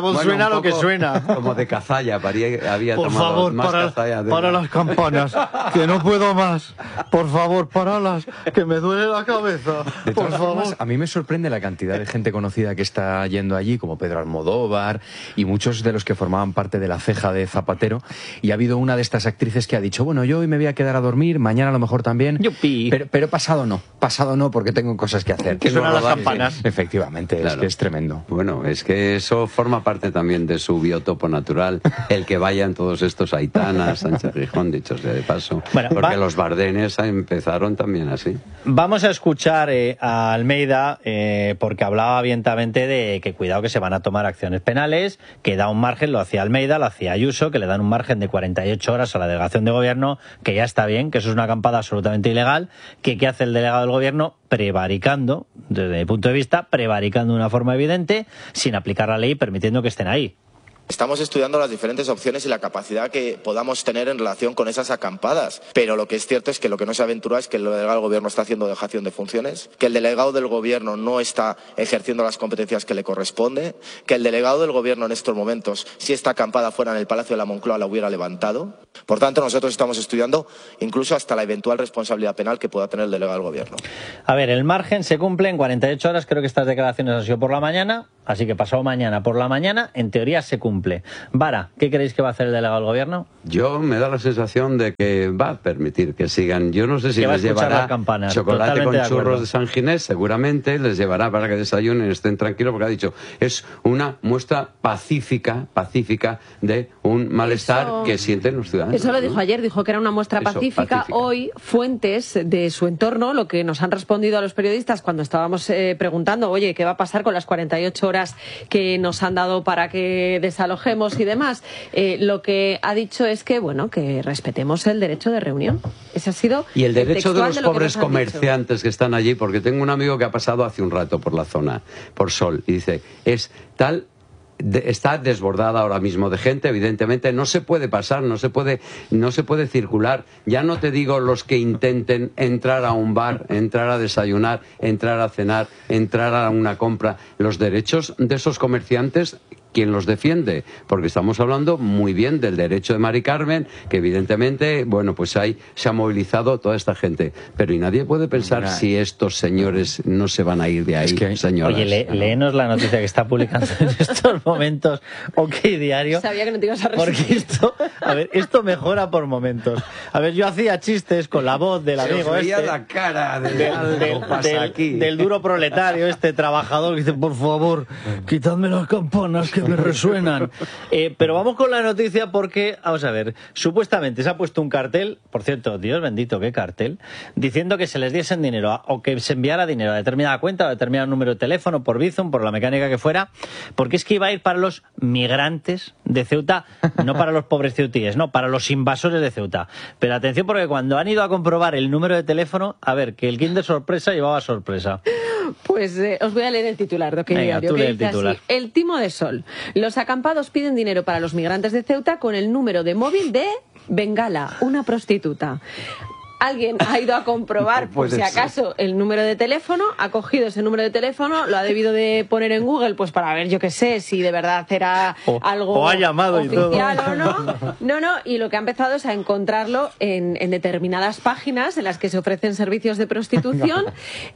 voz bueno, suena lo que suena. Como de cazalla, había, había Por tomado favor, más para, cazalla de para la- las campanas, que no puedo más. Por favor, paralas, que me duele la cabeza. De Por todas favor. formas, a mí me sorprende la cantidad de gente conocida que está yendo allí, como Pedro Almodóvar y muchos de los que formaban parte de la ceja de Zapatero. Y ha habido una de estas actrices que ha dicho, bueno, yo hoy me voy a quedar a dormir, mañana a lo mejor también. Pero, pero pasado no, pasado no, porque tengo cosas que hacer. Que suenan las campanas. Efectivamente, Claro. es que es tremendo. Bueno, es que eso forma parte también de su biotopo natural, el que vayan todos estos Aitana, Sánchez Gijón, dicho sea de paso, Bueno, porque va- los Bardenes empezaron también así. Vamos a escuchar eh, a Almeida, eh, porque hablaba abiertamente de que cuidado que se van a tomar acciones penales, que da un margen, lo hacía Almeida, lo hacía Ayuso, que le dan un margen de cuarenta y ocho horas a la delegación de gobierno, que ya está bien, que eso es una acampada absolutamente ilegal, que ¿qué hace el delegado del gobierno? Prevaricando, desde mi punto de vista, prevaricando de una forma evidente, sin aplicar la ley, permitiendo que estén ahí. Estamos estudiando las diferentes opciones y la capacidad que podamos tener en relación con esas acampadas. Pero lo que es cierto es que lo que no se aventura es que el delegado del gobierno está haciendo dejación de funciones, que el delegado del gobierno no está ejerciendo las competencias que le corresponde, que el delegado del gobierno en estos momentos, si esta acampada fuera en el Palacio de la Moncloa, la hubiera levantado. Por tanto, nosotros estamos estudiando incluso hasta la eventual responsabilidad penal que pueda tener el delegado del gobierno. A ver, el margen se cumple en cuarenta y ocho horas, creo que estas declaraciones han sido por la mañana, así que pasado mañana por la mañana, en teoría se cumple. Vara, ¿qué creéis que va a hacer el delegado del gobierno? Yo me da la sensación de que va a permitir que sigan. Yo no sé si Que va a les escuchar llevará las campanas, chocolate totalmente con de acuerdo. churros de San Ginés, seguramente les llevará para que desayunen, estén tranquilos, porque ha dicho, es una muestra pacífica, pacífica de un malestar Eso- que sienten los ciudadanos. Eso lo ¿no? dijo ayer, dijo que era una muestra Eso, pacífica. pacífica. Hoy, fuentes de su entorno, lo que nos han respondido a los periodistas cuando estábamos eh, preguntando, oye, ¿qué va a pasar con las cuarenta y ocho horas que nos han dado para que desalojemos y demás? Eh, lo que ha dicho es que, bueno, que respetemos el derecho de reunión. Ese ha sido Y el derecho de textual los lo que pobres nos han dicho. comerciantes que están allí, porque tengo un amigo que ha pasado hace un rato por la zona, por Sol, y dice, es tal... de- está desbordada ahora mismo de gente, evidentemente no se puede pasar, no se puede, no se puede circular. Ya no te digo los que intenten entrar a un bar, entrar a desayunar, entrar a cenar, entrar a una compra. Los derechos de esos comerciantes, ¿quién los defiende? Porque estamos hablando muy bien del derecho de Mari Carmen, que evidentemente, bueno, pues ahí se ha movilizado toda esta gente. Pero y nadie puede pensar Mira. si estos señores no se van a ir de ahí, señoras. Oye, lé- léenos la noticia que está publicando en estos momentos OK Diario. Sabía que no te ibas a Porque resistir. esto, a ver, esto mejora por momentos. A ver, yo hacía chistes con la voz del Se amigo os veía este. la cara de del, algo del- pasa del- aquí. del duro proletario, este trabajador que dice, por favor, quitadme las campanas que me resuenan. Eh, pero vamos con la noticia porque, vamos a ver, supuestamente se ha puesto un cartel, por cierto, Dios bendito, qué cartel, diciendo que se les diesen dinero a- o que se enviara dinero a determinada cuenta o a determinado número de teléfono, por Bizum, por la mecánica que fuera, porque es que iba a ir para los migrantes de Ceuta, no para los pobres ceutíes, no, para los invasores de Ceuta. Pero atención, porque cuando han ido a comprobar el número de teléfono, a ver, que el Kinder sorpresa llevaba sorpresa. Pues eh, os voy a leer el titular de OK Venga, Diario, tú que lee el dice titular. así: El timo de Sol. Los acampados piden dinero para los migrantes de Ceuta con el número de móvil de Bengala, una prostituta. Alguien ha ido a comprobar, No por puede si ser. acaso, el número de teléfono, ha cogido ese número de teléfono, lo ha debido de poner en Google, pues para ver, yo qué sé, si de verdad era O- algo o ha llamado y todo. oficial o no. No, no, y lo que ha empezado es a encontrarlo en, en determinadas páginas en las que se ofrecen servicios de prostitución.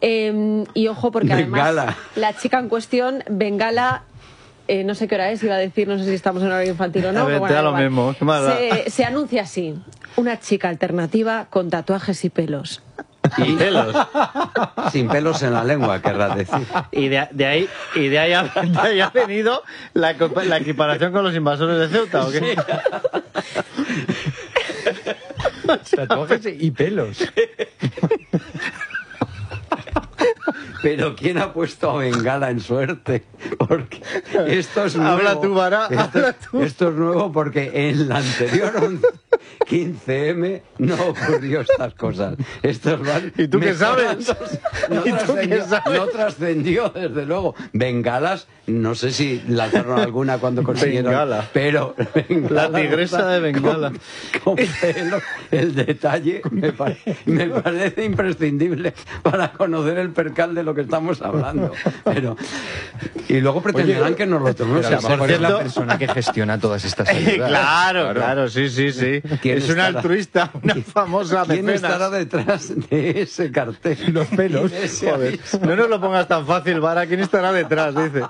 Eh, y ojo, porque Bengala. además la chica en cuestión, Bengala, eh, no sé qué hora es, iba a decir, no sé si estamos en horario infantil o no. A ver, pero te da bueno, lo da igual. mismo, ¿qué más da? Se, se anuncia así: una chica alternativa con tatuajes y pelos. Y pelos. Sin pelos en la lengua, querrás decir. Y de, de ahí y de ahí ha, de ahí ha venido la, co- la equiparación con los invasores de Ceuta, ¿o qué? Tatuajes y pelos. Pero ¿quién ha puesto a Bengala en suerte? Porque esto es nuevo. Habla tú, Vara, Esto, habla tú. esto es nuevo porque en la anterior quince eme no ocurrió estas cosas. Estos van ¿Y tú qué sabes? No, ¿Y tú trascendió, qué sabes? no trascendió, desde luego. Bengalas, no sé si lanzaron alguna cuando consiguieron. Bengala. Pero Bengala, La tigresa de Bengala. Con, con pelo, el detalle me, pare, me parece imprescindible para conocer el percal de lo que estamos hablando. Pero y luego pretenderán Oye, que nos lo tomemos. Pero a lo mejor es la persona que gestiona todas estas ayudas. Claro, claro, claro, sí, sí, sí. Es una altruista, una famosa ¿Quién mecenas. estará detrás de ese cartel? Los pelos. Joder. No nos lo pongas tan fácil, Vara. ¿Quién estará detrás? Dice.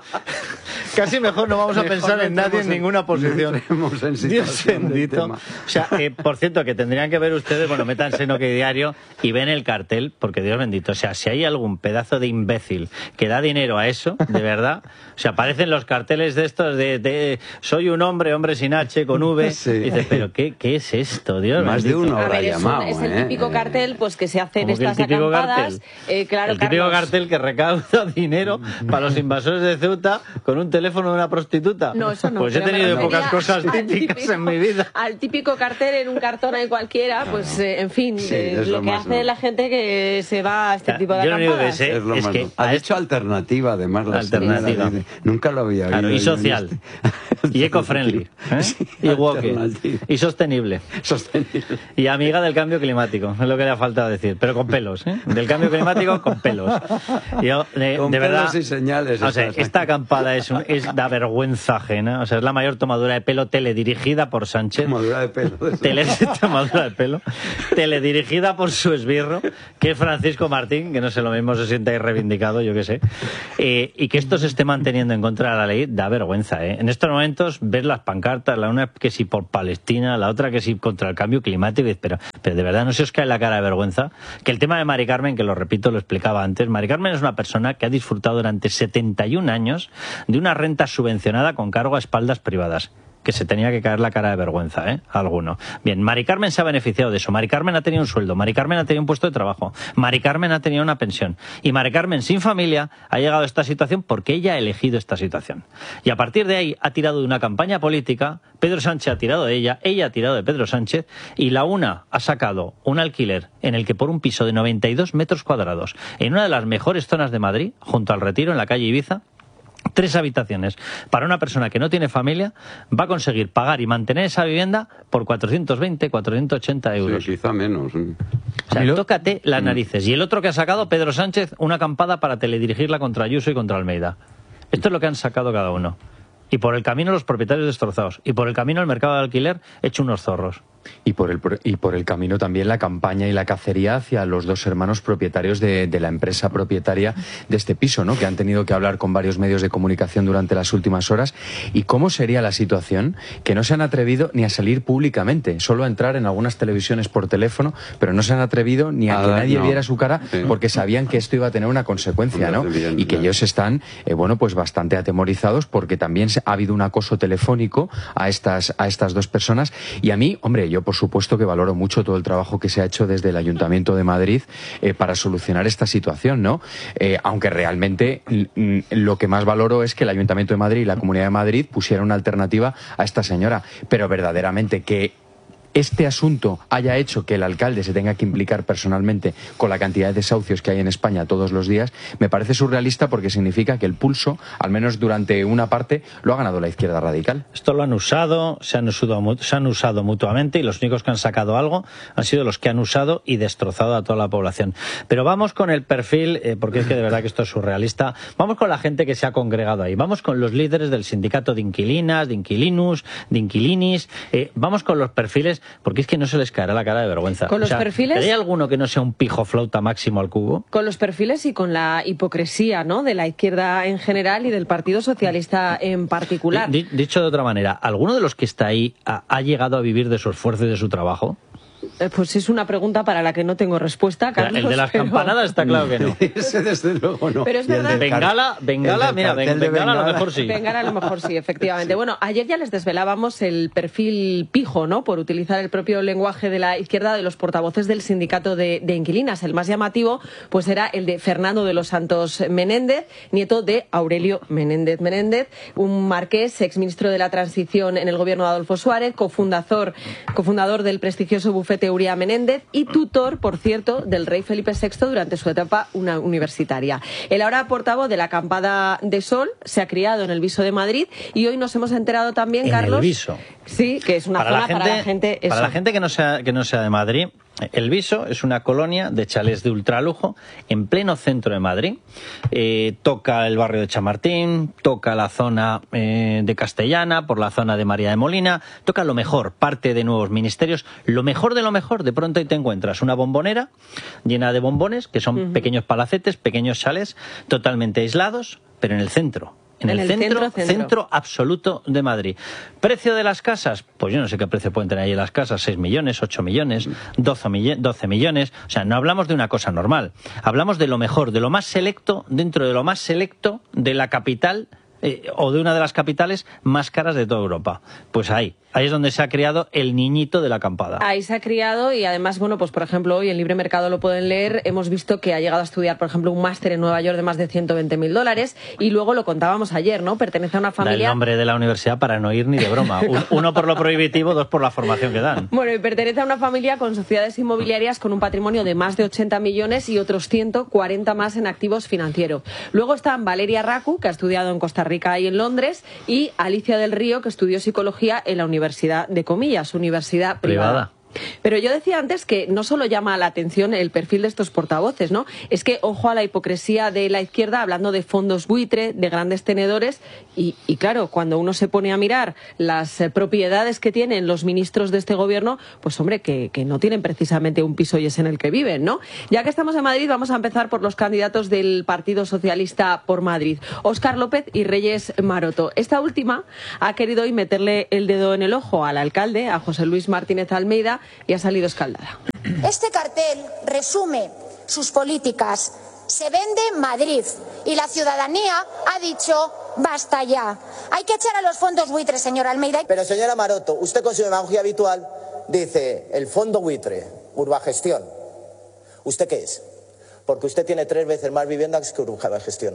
Casi mejor no vamos a mejor pensar en nadie en, en ninguna posición. En Dios bendito. O sea, eh, por cierto, que tendrían que ver ustedes, bueno, métanse en OK Diario y ven el cartel, porque Dios bendito, o sea, si hay algún pedazo de imbécil que da dinero a eso, de verdad, o sea, aparecen los carteles de estos de, de soy un hombre, hombre sin H, con V, sí. Y dices, pero ¿qué, qué es esto, Dios Más bendito? de uno habrá a ver, es, llamado, un, es el ¿eh? típico cartel pues que se hacen estas el típico acampadas. Cartel? Eh, claro, el típico Carlos. cartel que recauda dinero para los invasores de Ceuta con un teléfono de una prostituta. No, eso no. Pues he tenido pocas cosas típicas típico, en mi vida. Al típico cartel en un cartón ahí cualquiera, pues eh, en fin, sí, eh, lo que hace no. la gente que se va a este tipo de Yo acampadas. Sé, es lo es más que no. Ha dicho alternativa, además. La alternativa. Señora, nunca lo había claro, oído. Y social. Y eco-friendly. ¿eh? Sí, y woke. Y sostenible. Sostenible. Y amiga del cambio climático. Es lo que le ha faltado decir. Pero con pelos. ¿eh? Del cambio climático con pelos. Yo, de, con de pelos verdad, y señales. O sea, esta acampada es, un, es da vergüenza ajena. O sea, es la mayor tomadura de pelo teledirigida por Sánchez. Tomadura de pelo. De Tele, tomadura de pelo. Teledirigida por su esbirro, que es Francisco Martín, que no sé, lo mismo se siente ahí reivindicado, yo qué sé. Eh, y que esto se esté manteniendo en contra de la ley da vergüenza. ¿eh? En estos momentos ves las pancartas, la una que sí por Palestina, la otra que sí contra el cambio climático, pero, pero de verdad no se os cae la cara de vergüenza. Que el tema de Mari Carmen, que lo repito, lo explicaba antes, Mari Carmen es una persona que ha disfrutado durante setenta y un años de una renta subvencionada con cargo a espaldas privadas. Que se tenía que caer la cara de vergüenza, ¿eh? Alguno. Bien, Mari Carmen se ha beneficiado de eso. Mari Carmen ha tenido un sueldo. Mari Carmen ha tenido un puesto de trabajo. Mari Carmen ha tenido una pensión. Y Mari Carmen, sin familia, ha llegado a esta situación porque ella ha elegido esta situación. Y a partir de ahí ha tirado de una campaña política. Pedro Sánchez ha tirado de ella. Ella ha tirado de Pedro Sánchez. Y la una ha sacado un alquiler en el que por un piso de noventa y dos metros cuadrados, en una de las mejores zonas de Madrid, junto al Retiro, en la calle Ibiza, tres habitaciones para una persona que no tiene familia, va a conseguir pagar y mantener esa vivienda por cuatrocientos veinte, cuatrocientos ochenta euros. Sí, quizá menos. O sea, tócate las narices. Y el otro que ha sacado, Pedro Sánchez, una acampada para teledirigirla contra Ayuso y contra Almeida. Esto es lo que han sacado cada uno. Y por el camino los propietarios destrozados. Y por el camino el mercado de alquiler hecho unos zorros. Y por, el, y por el camino también la campaña y la cacería hacia los dos hermanos propietarios de, de la empresa propietaria de este piso, ¿no? Que han tenido que hablar con varios medios de comunicación durante las últimas horas. ¿Y cómo sería la situación? Que no se han atrevido ni a salir públicamente, solo a entrar en algunas televisiones por teléfono, pero no se han atrevido ni a, a que nadie no. viera su cara, sí. porque sabían que esto iba a tener una consecuencia, ¿no? Y que ellos están, eh, bueno, pues bastante atemorizados porque también ha habido un acoso telefónico a estas, a estas dos personas. Y a mí, hombre, yo por supuesto que valoro mucho todo el trabajo que se ha hecho desde el Ayuntamiento de Madrid eh, para solucionar esta situación, ¿no? Eh, aunque realmente mm, lo que más valoro es que el Ayuntamiento de Madrid y la Comunidad de Madrid pusieran una alternativa a esta señora, pero verdaderamente que este asunto haya hecho que el alcalde se tenga que implicar personalmente con la cantidad de desahucios que hay en España todos los días, me parece surrealista porque significa que el pulso, al menos durante una parte, lo ha ganado la izquierda radical. Esto lo han usado, se han usado, se han usado mutuamente y los únicos que han sacado algo han sido los que han usado y destrozado a toda la población. Pero vamos con el perfil, eh, porque es que de verdad que esto es surrealista, vamos con la gente que se ha congregado ahí, vamos con los líderes del sindicato de inquilinas, de inquilinus, de inquilinis, eh, vamos con los perfiles, porque es que no se les caerá la cara de vergüenza. ¿Con los o sea, perfiles? ¿hay alguno que no sea un pijo flauta máximo al cubo? Con los perfiles y con la hipocresía, ¿no?, de la izquierda en general y del Partido Socialista en particular. D- dicho de otra manera, ¿alguno de los que está ahí ha, ha llegado a vivir de su esfuerzo y de su trabajo? Eh, Pues es una pregunta para la que no tengo respuesta, Carlos. El de las pero- campanadas está claro que no. Ese desde luego no. Pero es Y el verdad- del car- Bengala, Bengala, el del mira, cartel ben- de Bengala a lo Bengala. mejor sí. Bengala a lo mejor sí, efectivamente. Bueno, ayer ya les desvelábamos el perfil pijo, ¿no? Por utilizar el propio lenguaje de la izquierda de los portavoces del sindicato de, de inquilinas. El más llamativo, pues era el de Fernando de los Santos Menéndez, nieto de Aurelio Menéndez Menéndez, un marqués, exministro de la Transición en el gobierno de Adolfo Suárez, cofundador, cofundador del prestigioso bufete Uría Menéndez y tutor, por cierto, del rey Felipe sexto durante su etapa una universitaria. El ahora portavoz de la acampada de Sol se ha criado en el Viso de Madrid y hoy nos hemos enterado también, En Carlos. el Viso. Sí, que es una Para zona la gente, para la gente. para eso. la gente que no sea que no sea de Madrid, el Viso es una colonia de chalés de ultralujo en pleno centro de Madrid. Eh, toca el barrio de Chamartín, toca la zona eh, de Castellana, por la zona de María de Molina, toca lo mejor, parte de nuevos ministerios, lo mejor de lo mejor. De pronto ahí te encuentras una bombonera llena de bombones, que son Ujú. pequeños palacetes, pequeños chalés, totalmente aislados, pero en el centro. En, En el, el centro, centro, centro. centro absoluto de Madrid. ¿Precio de las casas? Pues yo no sé qué precio pueden tener ahí las casas, seis millones, ocho millones, doce millones. O sea, no hablamos de una cosa normal. Hablamos de lo mejor, de lo más selecto, dentro de lo más selecto de la capital eh, o de una de las capitales más caras de toda Europa. Pues ahí, ahí es donde se ha creado el niñito de la acampada. Ahí se ha criado y además, bueno, pues por ejemplo hoy en Libre Mercado lo pueden leer, hemos visto que ha llegado a estudiar, por ejemplo, un máster en Nueva York de más de ciento veinte mil dólares y luego lo contábamos ayer, ¿no? Pertenece a una Da el familia... nombre de la universidad para no ir ni de broma. Un- Uno por lo prohibitivo, dos por la formación que dan. Bueno, y pertenece a una familia con sociedades inmobiliarias con un patrimonio de más de ochenta millones y otros ciento cuarenta más en activos financieros. Luego están Valeria Racu, que ha estudiado en Costa Rica y en Londres, y Alicia del Río, que estudió psicología en la Universidad de Comillas, universidad privada. Privada. Pero yo decía antes que no solo llama la atención el perfil de estos portavoces, ¿no? Es que ojo a la hipocresía de la izquierda hablando de fondos buitre, de grandes tenedores y, y claro, cuando uno se pone a mirar las eh, propiedades que tienen los ministros de este gobierno, pues hombre, que, que no tienen precisamente un piso y es en el que viven, ¿no? Ya que estamos en Madrid, vamos a empezar por los candidatos del Partido Socialista por Madrid, Óscar López y Reyes Maroto. Esta última ha querido hoy meterle el dedo en el ojo al alcalde, a José Luis Martínez Almeida, y ha salido escaldada. Este cartel resume sus políticas. Se vende Madrid y la ciudadanía ha dicho basta ya. Hay que echar a los fondos buitres, señor Almeida. Pero señora Maroto, usted con su demagogia habitual dice el fondo buitre, Urbagestión. ¿Usted qué es? Porque usted tiene tres veces más viviendas que Urbagestión.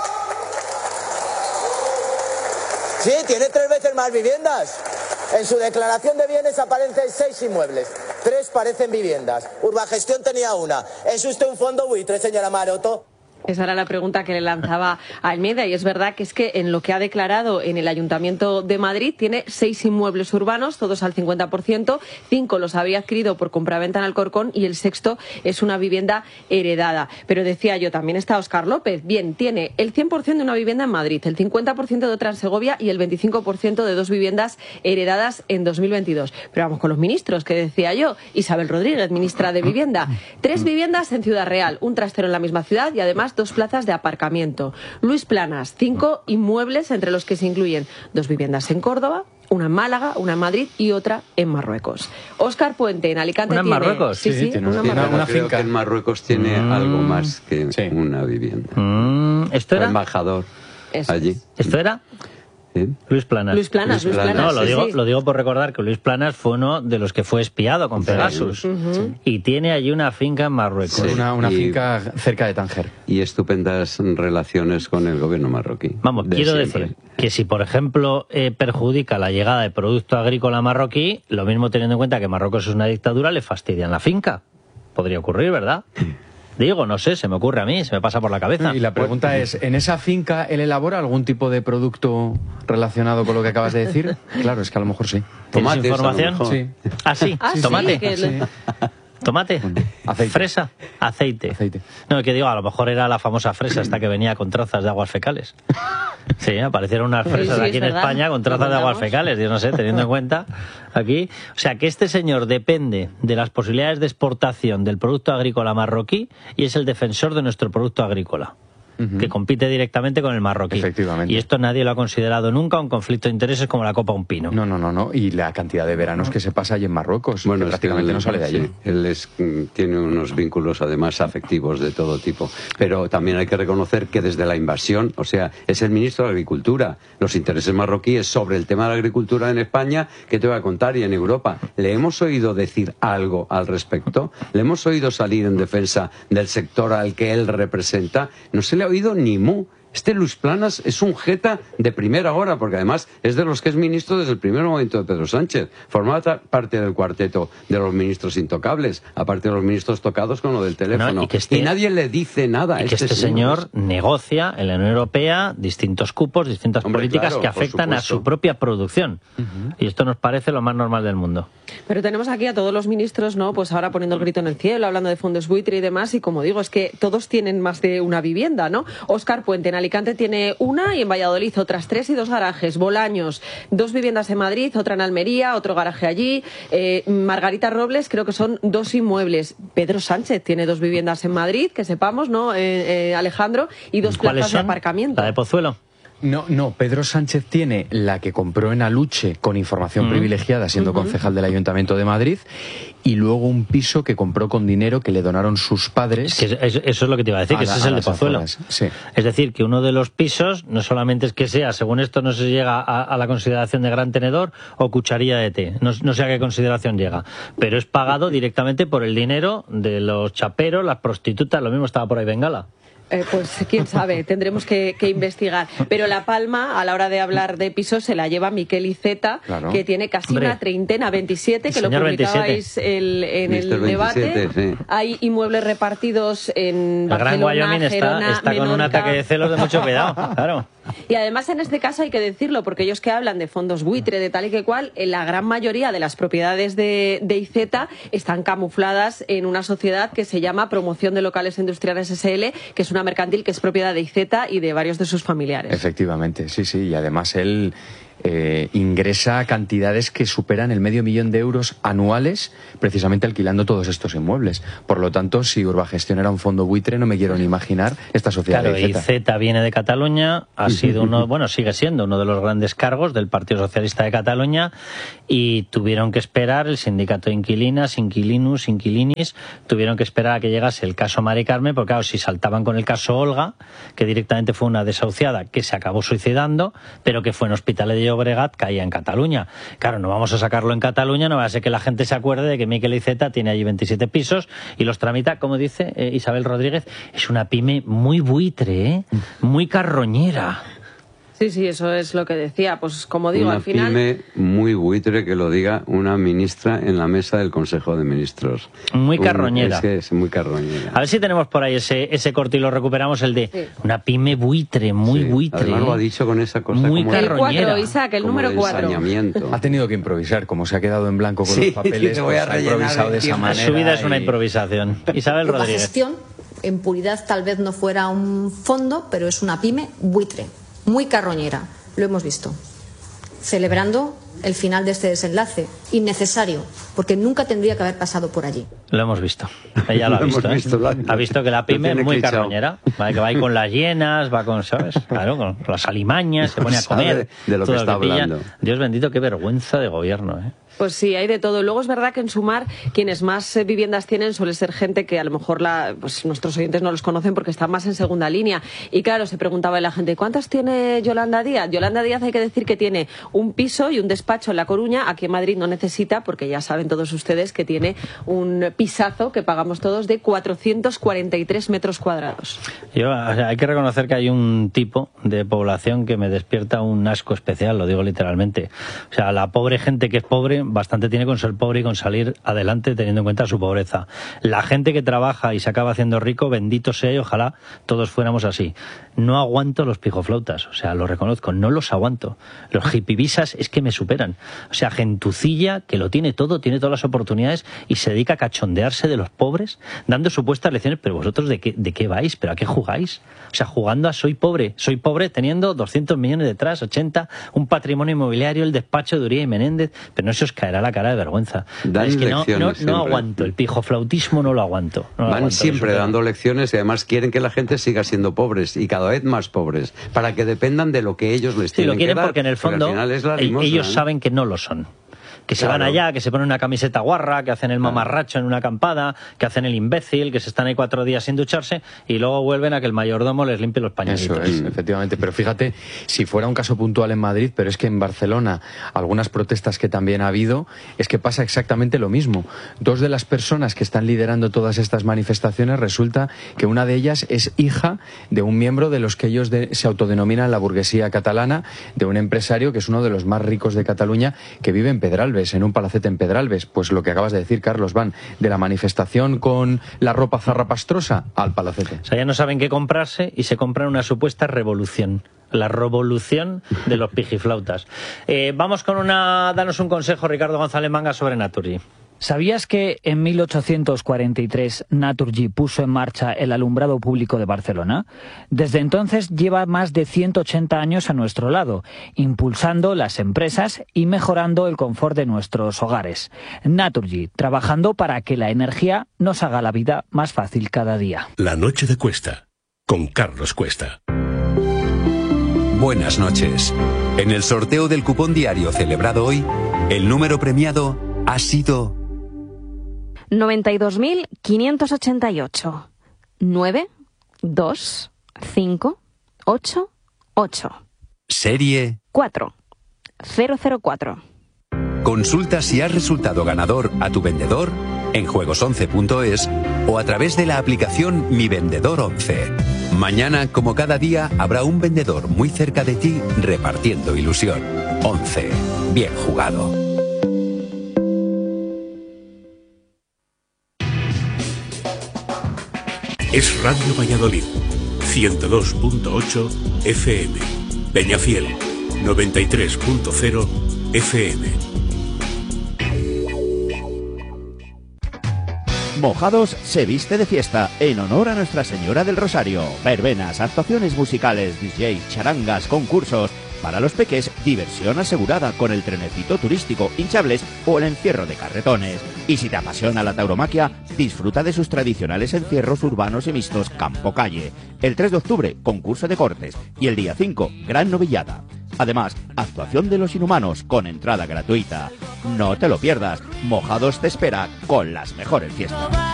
Sí, tiene tres veces más viviendas. En su declaración de bienes aparecen seis inmuebles, tres parecen viviendas. Urbagestión tenía una. ¿Es usted un fondo buitre, señora Maroto? Esa era la pregunta que le lanzaba a Almeida y es verdad que es que en lo que ha declarado en el Ayuntamiento de Madrid tiene seis inmuebles urbanos, todos al cincuenta por ciento, cinco los había adquirido por compraventa en Alcorcón y el sexto es una vivienda heredada. Pero decía yo, también está Óscar López. Bien, tiene el cien por ciento de una vivienda en Madrid, el cincuenta por ciento de otra en Segovia y el veinticinco por ciento de dos viviendas heredadas en dos mil veintidós. Pero vamos con los ministros, que decía yo. Isabel Rodríguez, ministra de Vivienda. Tres viviendas en Ciudad Real, un trastero en la misma ciudad y además dos plazas de aparcamiento. Luis Planas, cinco inmuebles entre los que se incluyen dos viviendas en Córdoba, una en Málaga, una en Madrid y otra en Marruecos. Óscar Puente, en Alicante ¿Una en tiene... Marruecos? Sí, Sí, sí, tiene una en Tiene- Marruecos. creo que en Marruecos tiene Mm. algo más que una vivienda. Mm, ¿Esto era? Fue embajador Eso allí. ¿Esto era? ¿Sí? Luis Planas. Luis Planas, Luis Planas, No, lo sí, digo, sí. lo digo por recordar que Luis Planas fue uno de los que fue espiado con Pegasus. Ujú. Y tiene allí una finca en Marruecos. Sí. Una, una Y- finca cerca de Tánger. Y estupendas relaciones con el gobierno marroquí. Vamos, de quiero siempre. decir que si, por ejemplo, eh, perjudica la llegada de producto agrícola marroquí, lo mismo teniendo en cuenta que Marruecos es una dictadura, le fastidian la finca. Podría ocurrir, ¿verdad? Digo, no sé, se me ocurre a mí, se me pasa por la cabeza. Y la pregunta es, ¿en esa finca él elabora algún tipo de producto relacionado con lo que acabas de decir? Claro, es que a lo mejor sí. ¿Tienes Tomates, a lo información? mejor. Sí. Ah, sí, Ah, sí, tomate. que le- Tomate, Aceite. fresa, aceite. Aceite. No, que digo, a lo mejor era la famosa fresa esta que venía con trazas de aguas fecales. Sí, aparecieron unas Sí, fresas sí, aquí es en verdad. España con Lo trazas de aguas contamos. fecales, yo no sé, teniendo en cuenta aquí. O sea, que este señor depende de las posibilidades de exportación del producto agrícola marroquí y es el defensor de nuestro producto agrícola. uh-huh. que compite directamente con el marroquí. Efectivamente. Y esto nadie lo ha considerado nunca un conflicto de intereses como la Copa Un Pino. No, no, no, no. Y la cantidad de veranos que se pasa allí en Marruecos, bueno, que prácticamente él, no sale de allí. Sí, él es, tiene unos vínculos además afectivos de todo tipo. Pero también hay que reconocer que desde la invasión, o sea, es el ministro de Agricultura. Los intereses marroquíes sobre el tema de la agricultura en España, ¿qué te voy a contar? Y en Europa, ¿le hemos oído decir algo al respecto? ¿Le hemos oído salir en defensa del sector al que él representa? No se le ha oído ni mu. Este Luis Planas es un jeta de primera hora, porque además es de los que es ministro desde el primer momento de Pedro Sánchez. Formaba parte del cuarteto de los ministros intocables, aparte de los ministros tocados con lo del teléfono. No, y, que este, y nadie le dice nada a y que este, este señor, señor negocia en la Unión Europea distintos cupos, distintas Hombre, políticas claro, que afectan a su propia producción. Uh-huh. Y esto nos parece lo más normal del mundo. Pero tenemos aquí a todos los ministros, ¿no? Pues ahora poniendo el grito en el cielo, hablando de fondos buitre y demás, y como digo, es que todos tienen más de una vivienda, ¿no? Óscar Puente en Alicante tiene una y en Valladolid otras tres y dos garajes. Bolaños, dos viviendas en Madrid, otra en Almería, otro garaje allí. Eh, Margarita Robles creo que son dos inmuebles. Pedro Sánchez tiene dos viviendas en Madrid, que sepamos, ¿no? Eh, eh, Alejandro, y dos plazas de aparcamiento. ¿La de Pozuelo? No, no, Pedro Sánchez tiene la que compró en Aluche con información mm. privilegiada siendo uh-huh. concejal del Ayuntamiento de Madrid, y luego un piso que compró con dinero que le donaron sus padres. Es que eso, eso es lo que te iba a decir, a que la, ese es el de Pozuelo. Sí. Es decir, que uno de los pisos no solamente es que sea, según esto no se llega a, a la consideración de gran tenedor o cucharilla de té, no, no sé a qué consideración llega, pero es pagado directamente por el dinero de los chaperos, las prostitutas, lo mismo estaba por ahí Bengala. Eh, pues quién sabe, tendremos que, que investigar. Pero la palma, a la hora de hablar de pisos, se la lleva Miquel Iceta, claro. que tiene casi Hombre. una treintena, veintisiete, que lo publicabais el, en el debate. Sí. Hay inmuebles repartidos en el Barcelona, Gran Wyoming está, Gerona, está con un ataque de celos de mucho cuidado, claro. Y además en este caso hay que decirlo, porque ellos que hablan de fondos buitre, de tal y que cual, la gran mayoría de las propiedades de, de Iceta están camufladas en una sociedad que se llama Promoción de Locales Industriales S L, que es una mercantil que es propiedad de Iceta y de varios de sus familiares. Efectivamente, sí, sí, y además él eh, ingresa cantidades que superan el medio millón de euros anuales precisamente alquilando todos estos inmuebles. Por lo tanto, si Urbagestión era un fondo buitre, no me quiero ni imaginar esta sociedad claro, de Iceta. Iceta viene de Cataluña, ha sido uno, bueno, sigue siendo uno de los grandes cargos del Partido Socialista de Cataluña, y tuvieron que esperar el sindicato de inquilinas, inquilinus, inquilinis, tuvieron que esperar a que llegase el caso Mari Carmen, porque claro, si saltaban con el caso Olga, que directamente fue una desahuciada que se acabó suicidando, pero que fue en Hospitalet de Llobregat, caía en Cataluña. Claro, no vamos a sacarlo en Cataluña, no va a ser que la gente se acuerde de que Miquel Iceta tiene allí veintisiete pisos y los tramita, como dice eh, Isabel Rodríguez, es una pyme muy buitre, ¿eh? muy carroñera. Sí, sí, eso es lo que decía. Pues como digo, una al final... Una pyme muy buitre, que lo diga una ministra en la mesa del Consejo de Ministros. Muy carroñera. Un, es que es muy carroñera. A ver si tenemos por ahí ese, ese corte y lo recuperamos, el de sí. una pyme buitre, muy sí. buitre. Además lo ha dicho con esa cosa muy como carroñera. El cuatro, Isaac, el número cuatro. Ha tenido que improvisar, como se ha quedado en blanco con sí, los papeles, voy a pues ha improvisado de esa manera. Su vida es una y... improvisación. Isabel Rodríguez. La gestión, en puridad, tal vez no fuera un fondo, pero es una pyme buitre, muy carroñera. Lo hemos visto. Celebrando el final de este desenlace, innecesario, porque nunca tendría que haber pasado por allí. Lo hemos visto. Ella lo ha visto. ¿eh? visto ha visto que la pyme es muy clichado. carroñera. Va, que va ahí con las hienas, va con, ¿sabes? Claro, con las alimañas, se pone a comer. De lo que está que hablando. Dios bendito, qué vergüenza de gobierno, ¿eh? Pues sí, hay de todo. Luego es verdad que en Sumar quienes más eh, viviendas tienen suele ser gente que a lo mejor la, pues nuestros oyentes no los conocen porque están más en segunda línea. Y claro, se preguntaba la gente, ¿cuántas tiene Yolanda Díaz? Yolanda Díaz hay que decir que tiene un piso y un despacho en La Coruña. Aquí en Madrid no necesita, porque ya saben todos ustedes que tiene un pisazo que pagamos todos de cuatrocientos cuarenta y tres metros cuadrados. Yo, o sea, hay que reconocer que hay un tipo de población que me despierta un asco especial, lo digo literalmente. O sea, la pobre gente que es pobre bastante tiene con ser pobre y con salir adelante teniendo en cuenta su pobreza. La gente que trabaja y se acaba haciendo rico, bendito sea y ojalá todos fuéramos así. No aguanto los pijoflautas, o sea, lo reconozco, no los aguanto. Los hippievisas es que me superan. O sea, gentucilla que lo tiene todo, tiene todas las oportunidades y se dedica a cachondearse de los pobres, dando supuestas lecciones. Pero vosotros, ¿de qué, de qué vais? ¿Pero a qué jugáis? O sea, jugando a soy pobre, soy pobre teniendo doscientos millones detrás, ochenta, un patrimonio inmobiliario, el despacho de Uría y Menéndez, pero no se os caerá la cara de vergüenza. Dan es que no, no, no siempre. aguanto, el pijoflautismo no lo aguanto. No lo Van aguanto, siempre eso, dando lecciones y además quieren que la gente siga siendo pobres y cada vez más pobres, para que dependan de lo que ellos les Sí, tienen lo quieren que dar. porque en el fondo al final es la el- limosna, ellos ¿no? saben que no lo son. Que se Claro. van allá, que se ponen una camiseta guarra, que hacen el mamarracho en una acampada, que hacen el imbécil, que se están ahí cuatro días sin ducharse y luego vuelven a que el mayordomo les limpie los pañuelitos. Eso es, efectivamente. Pero fíjate, si fuera un caso puntual en Madrid, pero es que en Barcelona, algunas protestas que también ha habido, es que pasa exactamente lo mismo. Dos de las personas que están liderando todas estas manifestaciones, resulta que una de ellas es hija de un miembro de los que ellos de- se autodenominan la burguesía catalana, de un empresario que es uno de los más ricos de Cataluña, que vive en Pedralbes, en un palacete en Pedralbes. Pues lo que acabas de decir, Carlos, van de la manifestación con la ropa zarrapastrosa al palacete. O sea, ya no saben qué comprarse y se compran una supuesta revolución. La revolución de los pijiflautas. Eh, vamos con una... Danos un consejo, Ricardo González Manga, sobre Naturgy. ¿Sabías que en mil ochocientos cuarenta y tres Naturgy puso en marcha el alumbrado público de Barcelona? Desde entonces lleva más de ciento ochenta años a nuestro lado, impulsando las empresas y mejorando el confort de nuestros hogares. Naturgy, trabajando para que la energía nos haga la vida más fácil cada día. La noche de Cuesta, con Carlos Cuesta. Buenas noches. En el sorteo del cupón diario celebrado hoy, el número premiado ha sido noventa y dos mil quinientos ochenta y ocho. nueve, dos, cinco, ocho, ocho. serie. cuatro, cero cero cuatro. Consulta si has resultado ganador a tu vendedor en juegos once punto es o a través de la aplicación Mi Vendedor once. Mañana, como cada día, habrá un vendedor muy cerca de ti repartiendo ilusión. once. Bien jugado. Es Radio Valladolid, ciento dos punto ocho F M. Peñafiel, noventa y tres punto cero F M. Mojados se viste de fiesta en honor a Nuestra Señora del Rosario. Verbenas, actuaciones musicales, D Js, charangas, concursos. Para los peques, diversión asegurada con el trenecito turístico, hinchables o el encierro de carretones. Y si te apasiona la tauromaquia, disfruta de sus tradicionales encierros urbanos y mixtos campo-calle. El tres de octubre, concurso de cortes. Y el día cinco, gran novillada. Además, actuación de los inhumanos con entrada gratuita. No te lo pierdas, Mojados te espera con las mejores fiestas.